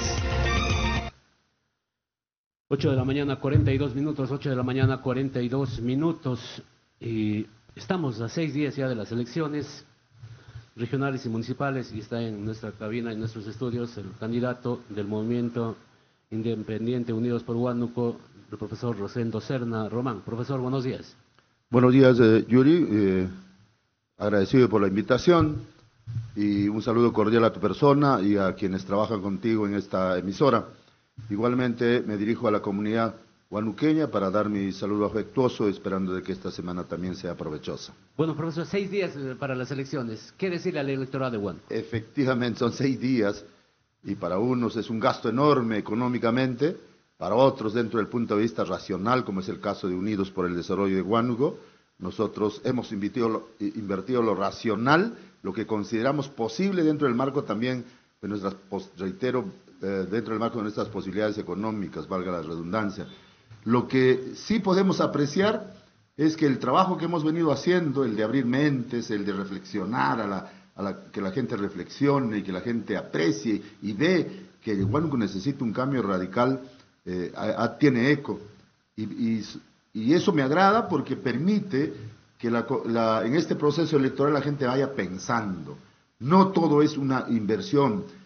ocho de la mañana, cuarenta y dos minutos, ocho de la mañana, cuarenta y dos minutos, y estamos a seis días ya de las elecciones regionales y municipales, y está en nuestra cabina, en nuestros estudios, el candidato del Movimiento Independiente Unidos por Huánuco, el profesor Rosendo Serna Román. Profesor, buenos días. Buenos días, eh, Yuri. Eh, agradecido por la invitación y un saludo cordial a tu persona y a quienes trabajan contigo en esta emisora. Igualmente me dirijo a la comunidad huanuqueña para dar mi saludo afectuoso, esperando de que esta semana también sea provechosa. Bueno, profesor, seis días para las elecciones. ¿Qué decirle al electorado de Huánuco? Efectivamente, son seis días y para unos es un gasto enorme económicamente, para otros dentro del punto de vista racional, como es el caso de Unidos por el Desarrollo de Huánuco. Nosotros hemos invertido lo, invertido lo racional, lo que consideramos posible dentro del marco también de nuestras, reitero, eh, dentro del marco de nuestras posibilidades económicas, valga la redundancia. Lo que sí podemos apreciar es que el trabajo que hemos venido haciendo, el de abrir mentes, el de reflexionar, a la, a la, que la gente reflexione y que la gente aprecie y ve que Huánuco necesita un cambio radical, eh, a, a, tiene eco. Y, y, y eso me agrada porque permite que la, la, en este proceso electoral la gente vaya pensando. No todo es una inversión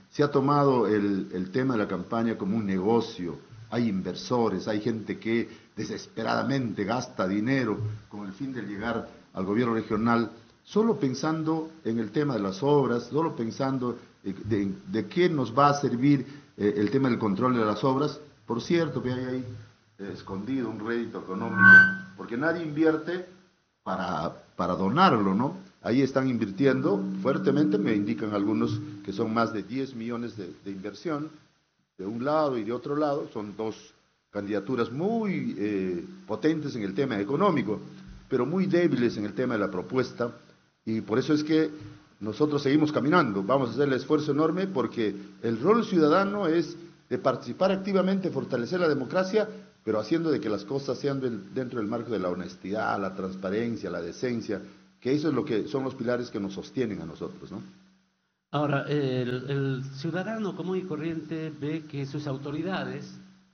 Se ha tomado el, el tema de la campaña como un negocio. Hay inversores, hay gente que desesperadamente gasta dinero con el fin de llegar al gobierno regional, solo pensando en el tema de las obras, solo pensando de, de, de qué nos va a servir eh, el tema del control de las obras. Por cierto que hay ahí eh, escondido un rédito económico, porque nadie invierte para, para donarlo, ¿no? Ahí están invirtiendo fuertemente, me indican algunos que son más de diez millones de, de inversión, de un lado y de otro lado, son dos candidaturas muy eh, potentes en el tema económico, pero muy débiles en el tema de la propuesta, y por eso es que nosotros seguimos caminando, vamos a hacer el esfuerzo enorme, porque el rol ciudadano es de participar activamente, fortalecer la democracia, pero haciendo de que las cosas sean del, dentro del marco de la honestidad, la transparencia, la decencia, que eso es lo que son los pilares que nos sostienen a nosotros, ¿no? Ahora, el, el ciudadano común y corriente ve que sus autoridades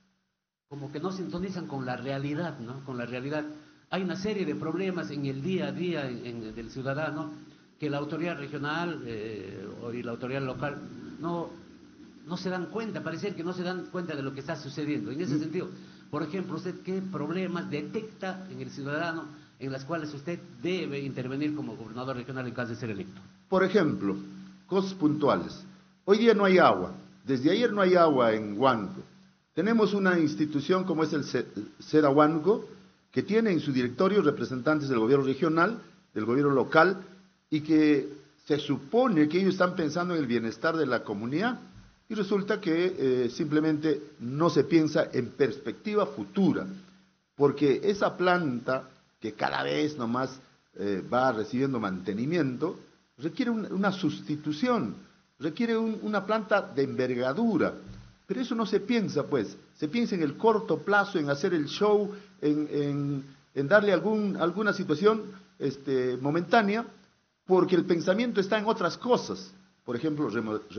como que no sintonizan con la realidad, ¿no? Con la realidad. Hay una serie de problemas en el día a día en, en, del ciudadano que la autoridad regional eh, y la autoridad local no, no se dan cuenta, parece que no se dan cuenta de lo que está sucediendo. En ese mm. sentido, por ejemplo, ¿usted qué problemas detecta en el ciudadano en las cuales usted debe intervenir como gobernador regional en caso de ser electo? Por ejemplo, cosas puntuales. Hoy día no hay agua. Desde ayer no hay agua en Huánuco. Tenemos una institución como es el SEDA Huánuco, que tiene en su directorio representantes del gobierno regional, del gobierno local, y que se supone que ellos están pensando en el bienestar de la comunidad, y resulta que eh, simplemente no se piensa en perspectiva futura, porque esa planta, que cada vez nomás eh, va recibiendo mantenimiento, requiere un, una sustitución, requiere un, una planta de envergadura, pero eso no se piensa, pues, se piensa en el corto plazo, en hacer el show, en, en, en darle algún, alguna situación este, momentánea, porque el pensamiento está en otras cosas, por ejemplo,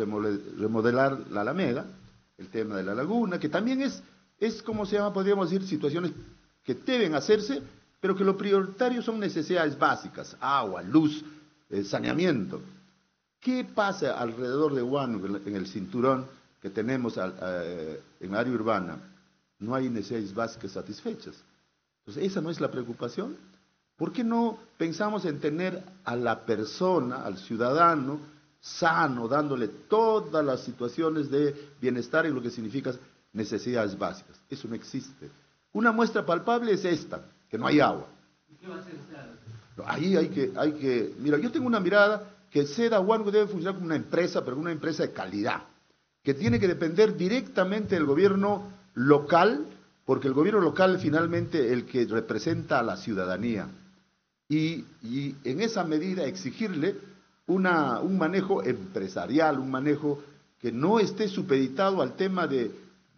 remodelar la Alameda, el tema de la laguna, que también es, es como se llama, podríamos decir, situaciones que deben hacerse, pero que lo prioritario son necesidades básicas, agua, luz, eh, saneamiento. ¿Qué pasa alrededor de Huánuco, en el cinturón que tenemos a, a, en área urbana? No hay necesidades básicas satisfechas. Entonces, ¿esa no es la preocupación? ¿Por qué no pensamos en tener a la persona, al ciudadano, sano, dándole todas las situaciones de bienestar y lo que significa necesidades básicas? Eso no existe. Una muestra palpable es esta, que no hay agua. ¿Qué va a hacer usted? Ahí hay que, hay que, mira, yo tengo una mirada que SEDA Huánuco debe funcionar como una empresa, pero una empresa de calidad, que tiene que depender directamente del gobierno local, porque el gobierno local es finalmente el que representa a la ciudadanía. Y, y en esa medida exigirle una, un manejo empresarial, un manejo que no esté supeditado al tema de,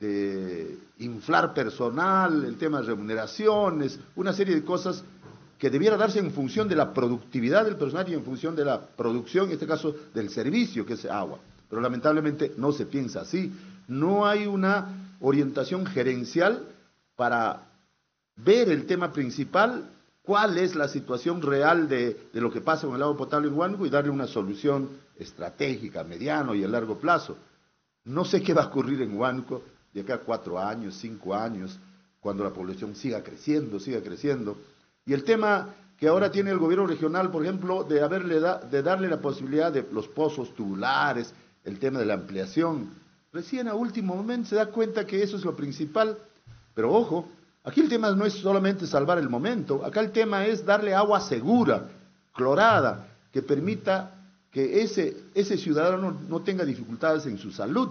de inflar personal, el tema de remuneraciones, una serie de cosas que debiera darse en función de la productividad del personal y en función de la producción, en este caso del servicio, que es agua. Pero lamentablemente no se piensa así. No hay una orientación gerencial para ver el tema principal, cuál es la situación real de, de lo que pasa con el agua potable en Huánuco y darle una solución estratégica, a mediano y a largo plazo. No sé qué va a ocurrir en Huánuco de acá a cuatro años, cinco años, cuando la población siga creciendo, siga creciendo. Y el tema que ahora tiene el gobierno regional, por ejemplo, de, haberle da, de darle la posibilidad de los pozos tubulares, el tema de la ampliación, recién a último momento se da cuenta que eso es lo principal. Pero ojo, aquí el tema no es solamente salvar el momento, acá el tema es darle agua segura, clorada, que permita que ese, ese ciudadano no tenga dificultades en su salud.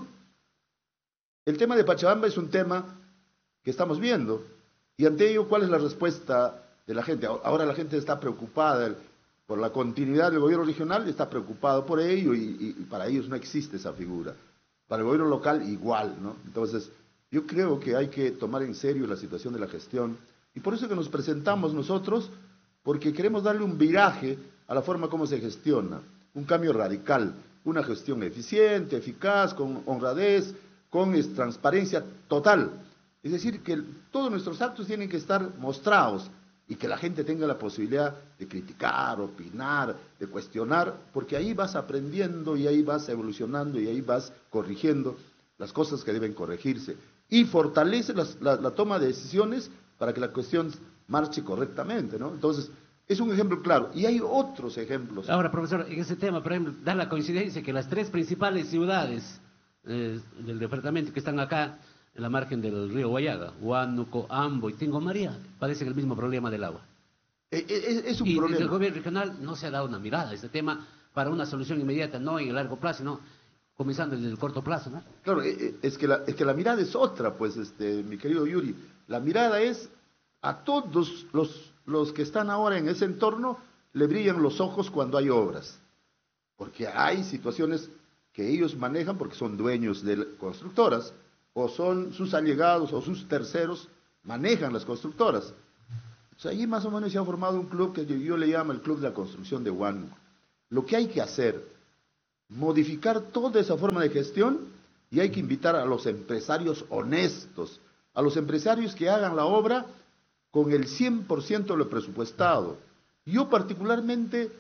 El tema de Pachabamba es un tema que estamos viendo, y ante ello, ¿cuál es la respuesta de la gente? Ahora la gente está preocupada por la continuidad del gobierno regional, está preocupado por ello, y, y, y para ellos no existe esa figura. Para el gobierno local igual, ¿no? Entonces, yo creo que hay que tomar en serio la situación de la gestión, y por eso que nos presentamos nosotros, porque queremos darle un viraje a la forma como se gestiona, un cambio radical, una gestión eficiente, eficaz, con honradez, con transparencia total. Es decir, que todos nuestros actos tienen que estar mostrados, y que la gente tenga la posibilidad de criticar, opinar, de cuestionar, porque ahí vas aprendiendo y ahí vas evolucionando y ahí vas corrigiendo las cosas que deben corregirse y fortalece las, la, la toma de decisiones para que la cuestión marche correctamente, ¿no? Entonces, es un ejemplo claro, y hay otros ejemplos. Ahora, profesor, en ese tema, por ejemplo, da la coincidencia que las tres principales ciudades eh, del departamento que están acá, en la margen del río Guayaga, Huánuco, Ambo y Tingo María, padecen el mismo problema del agua. Es, es, es un y problema. el gobierno regional no se ha dado una mirada a este tema para una solución inmediata, no en el largo plazo, sino comenzando desde el corto plazo, ¿no? Claro, es que la, es que la mirada es otra, pues, este, mi querido Yuri. La mirada es a todos los, los que están ahora en ese entorno, le brillan los ojos cuando hay obras. Porque hay situaciones que ellos manejan porque son dueños de constructoras, o son sus allegados o sus terceros manejan las constructoras. O sea, allí más o menos se ha formado un club que yo le llamo el Club de la Construcción de Huánuco. Lo que hay que hacer, modificar toda esa forma de gestión y hay que invitar a los empresarios honestos, a los empresarios que hagan la obra con el cien por ciento de lo presupuestado. Yo particularmente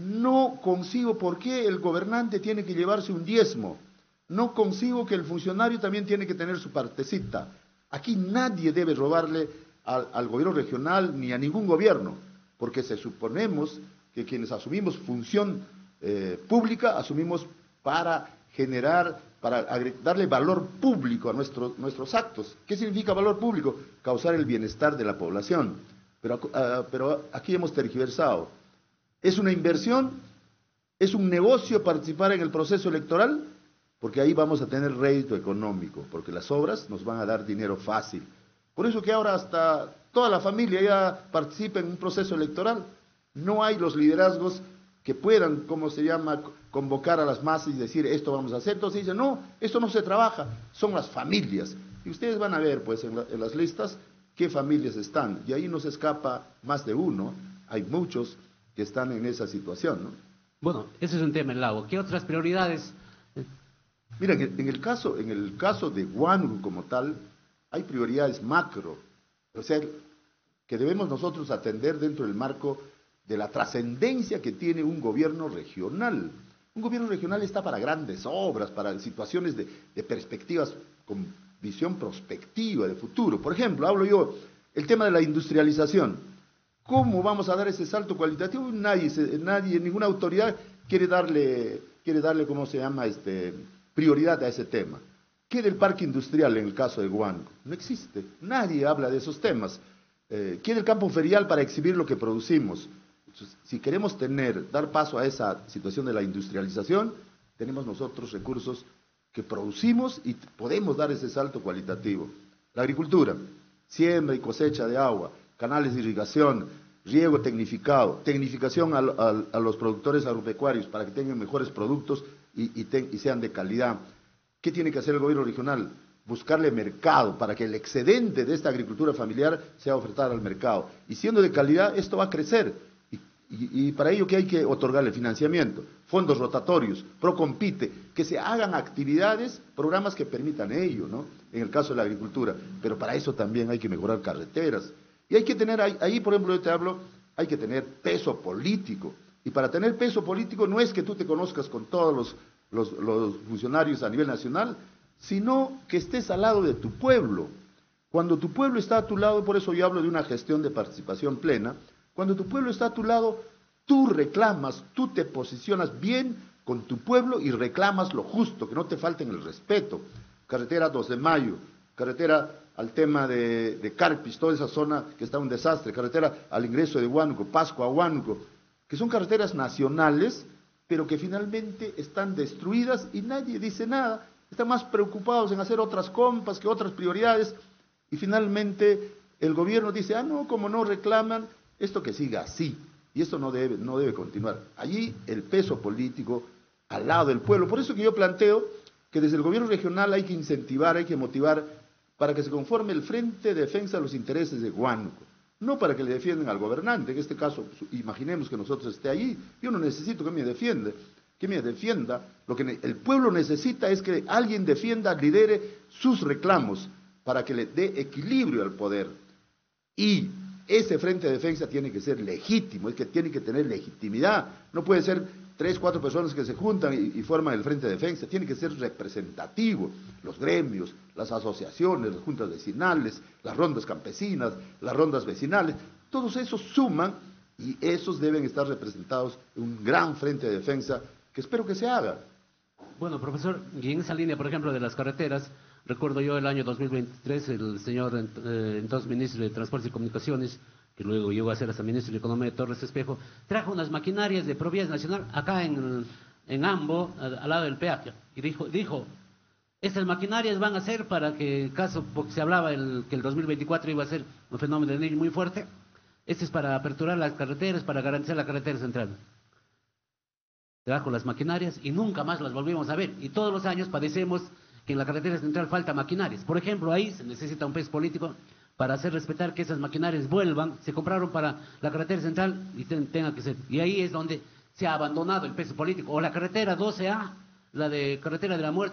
no consigo por qué el gobernante tiene que llevarse un diezmo. No consigo que el funcionario también tiene que tener su partecita. Aquí nadie debe robarle al, al gobierno regional ni a ningún gobierno, porque se suponemos que quienes asumimos función eh, pública, asumimos para generar, para darle valor público a nuestro, nuestros actos. ¿Qué significa valor público? Causar el bienestar de la población. Pero, uh, pero aquí hemos tergiversado. ¿Es una inversión? ¿Es un negocio participar en el proceso electoral? Porque ahí vamos a tener rédito económico, porque las obras nos van a dar dinero fácil. Por eso que ahora hasta toda la familia ya participa en un proceso electoral. No hay los liderazgos que puedan, ¿cómo se llama?, convocar a las masas y decir, esto vamos a hacer. Entonces dicen, no, esto no se trabaja, son las familias. Y ustedes van a ver, pues, en, la, en las listas, qué familias están. Y ahí no se escapa más de uno, hay muchos que están en esa situación, ¿no? Bueno, ese es un tema, el lago. ¿Qué otras prioridades? Mira, en el caso, en el caso de Huánuco como tal, hay prioridades macro, o sea, que debemos nosotros atender dentro del marco de la trascendencia que tiene un gobierno regional. Un gobierno regional está para grandes obras, para situaciones de, de perspectivas con visión prospectiva de futuro. Por ejemplo, hablo yo, el tema de la industrialización. ¿Cómo vamos a dar ese salto cualitativo? Nadie, nadie ninguna autoridad quiere darle, quiere darle, ¿cómo se llama?, este... prioridad a ese tema. ¿Qué del parque industrial en el caso de Huánuco? No existe, nadie habla de esos temas. Eh, ¿Qué del campo ferial para exhibir lo que producimos? Entonces, si queremos tener, dar paso a esa situación de la industrialización, tenemos nosotros recursos que producimos y podemos dar ese salto cualitativo. La agricultura, siembra y cosecha de agua, canales de irrigación, riego tecnificado, tecnificación a, a, a los productores agropecuarios para que tengan mejores productos y, y, ten, y sean de calidad. ¿Qué tiene que hacer el gobierno regional? Buscarle mercado para que el excedente de esta agricultura familiar sea ofertada al mercado. Y siendo de calidad, esto va a crecer. Y, y, y para ello, ¿qué hay que otorgarle? Financiamiento, fondos rotatorios, Procompite, que se hagan actividades, programas que permitan ello, ¿no? En el caso de la agricultura. Pero para eso también hay que mejorar carreteras. Y hay que tener, ahí, ahí por ejemplo, yo te hablo, hay que tener peso político. Y para tener peso político no es que tú te conozcas con todos los, los, los funcionarios a nivel nacional, sino que estés al lado de tu pueblo. Cuando tu pueblo está a tu lado, por eso yo hablo de una gestión de participación plena, cuando tu pueblo está a tu lado, tú reclamas, tú te posicionas bien con tu pueblo y reclamas lo justo, que no te falten el respeto. Carretera dos de mayo, carretera al tema de, de Carpis, toda esa zona que está un desastre, carretera al ingreso de Huánuco, Pascua a Huánuco, que son carreteras nacionales, pero que finalmente están destruidas y nadie dice nada, están más preocupados en hacer otras compas que otras prioridades, y finalmente el gobierno dice, ah, no, como no reclaman, esto que siga así, y esto no debe, no debe continuar. Allí el peso político al lado del pueblo, por eso que yo planteo que desde el gobierno regional hay que incentivar, hay que motivar para que se conforme el Frente de Defensa de los Intereses de Huánuco, no para que le defiendan al gobernante, en este caso, imaginemos que nosotros esté allí, yo no necesito que me defienda, que me defienda, lo que el pueblo necesita es que alguien defienda, lidere sus reclamos, para que le dé equilibrio al poder. Y ese frente de defensa tiene que ser legítimo, es que tiene que tener legitimidad, no puede ser tres, cuatro personas que se juntan y, y forman el frente de defensa, tiene que ser representativo, los gremios, las asociaciones, las juntas vecinales, las rondas campesinas, las rondas vecinales, todos esos suman y esos deben estar representados en un gran frente de defensa que espero que se haga. Bueno, profesor, y en esa línea, por ejemplo, de las carreteras, recuerdo yo el año dos mil veintitrés, el señor eh, entonces ministro de Transportes y Comunicaciones, que luego llegó a ser hasta ministro de Economía de Torres Espejo, trajo unas maquinarias de Provías Nacional acá en, en Ambo, al, al lado del peaje, y dijo, dijo, estas maquinarias van a ser para que, caso, porque se hablaba el, que el dos mil veinticuatro iba a ser un fenómeno de niño muy fuerte, este es para aperturar las carreteras, para garantizar la carretera central. Trajo las maquinarias y nunca más las volvimos a ver, y todos los años padecemos que en la carretera central falta maquinarias. Por ejemplo, ahí se necesita un peso político para hacer respetar que esas maquinarias vuelvan, se compraron para la carretera central y ten, tenga que ser. Y ahí es donde se ha abandonado el peso político. O la carretera doce A, la de carretera de la muerte.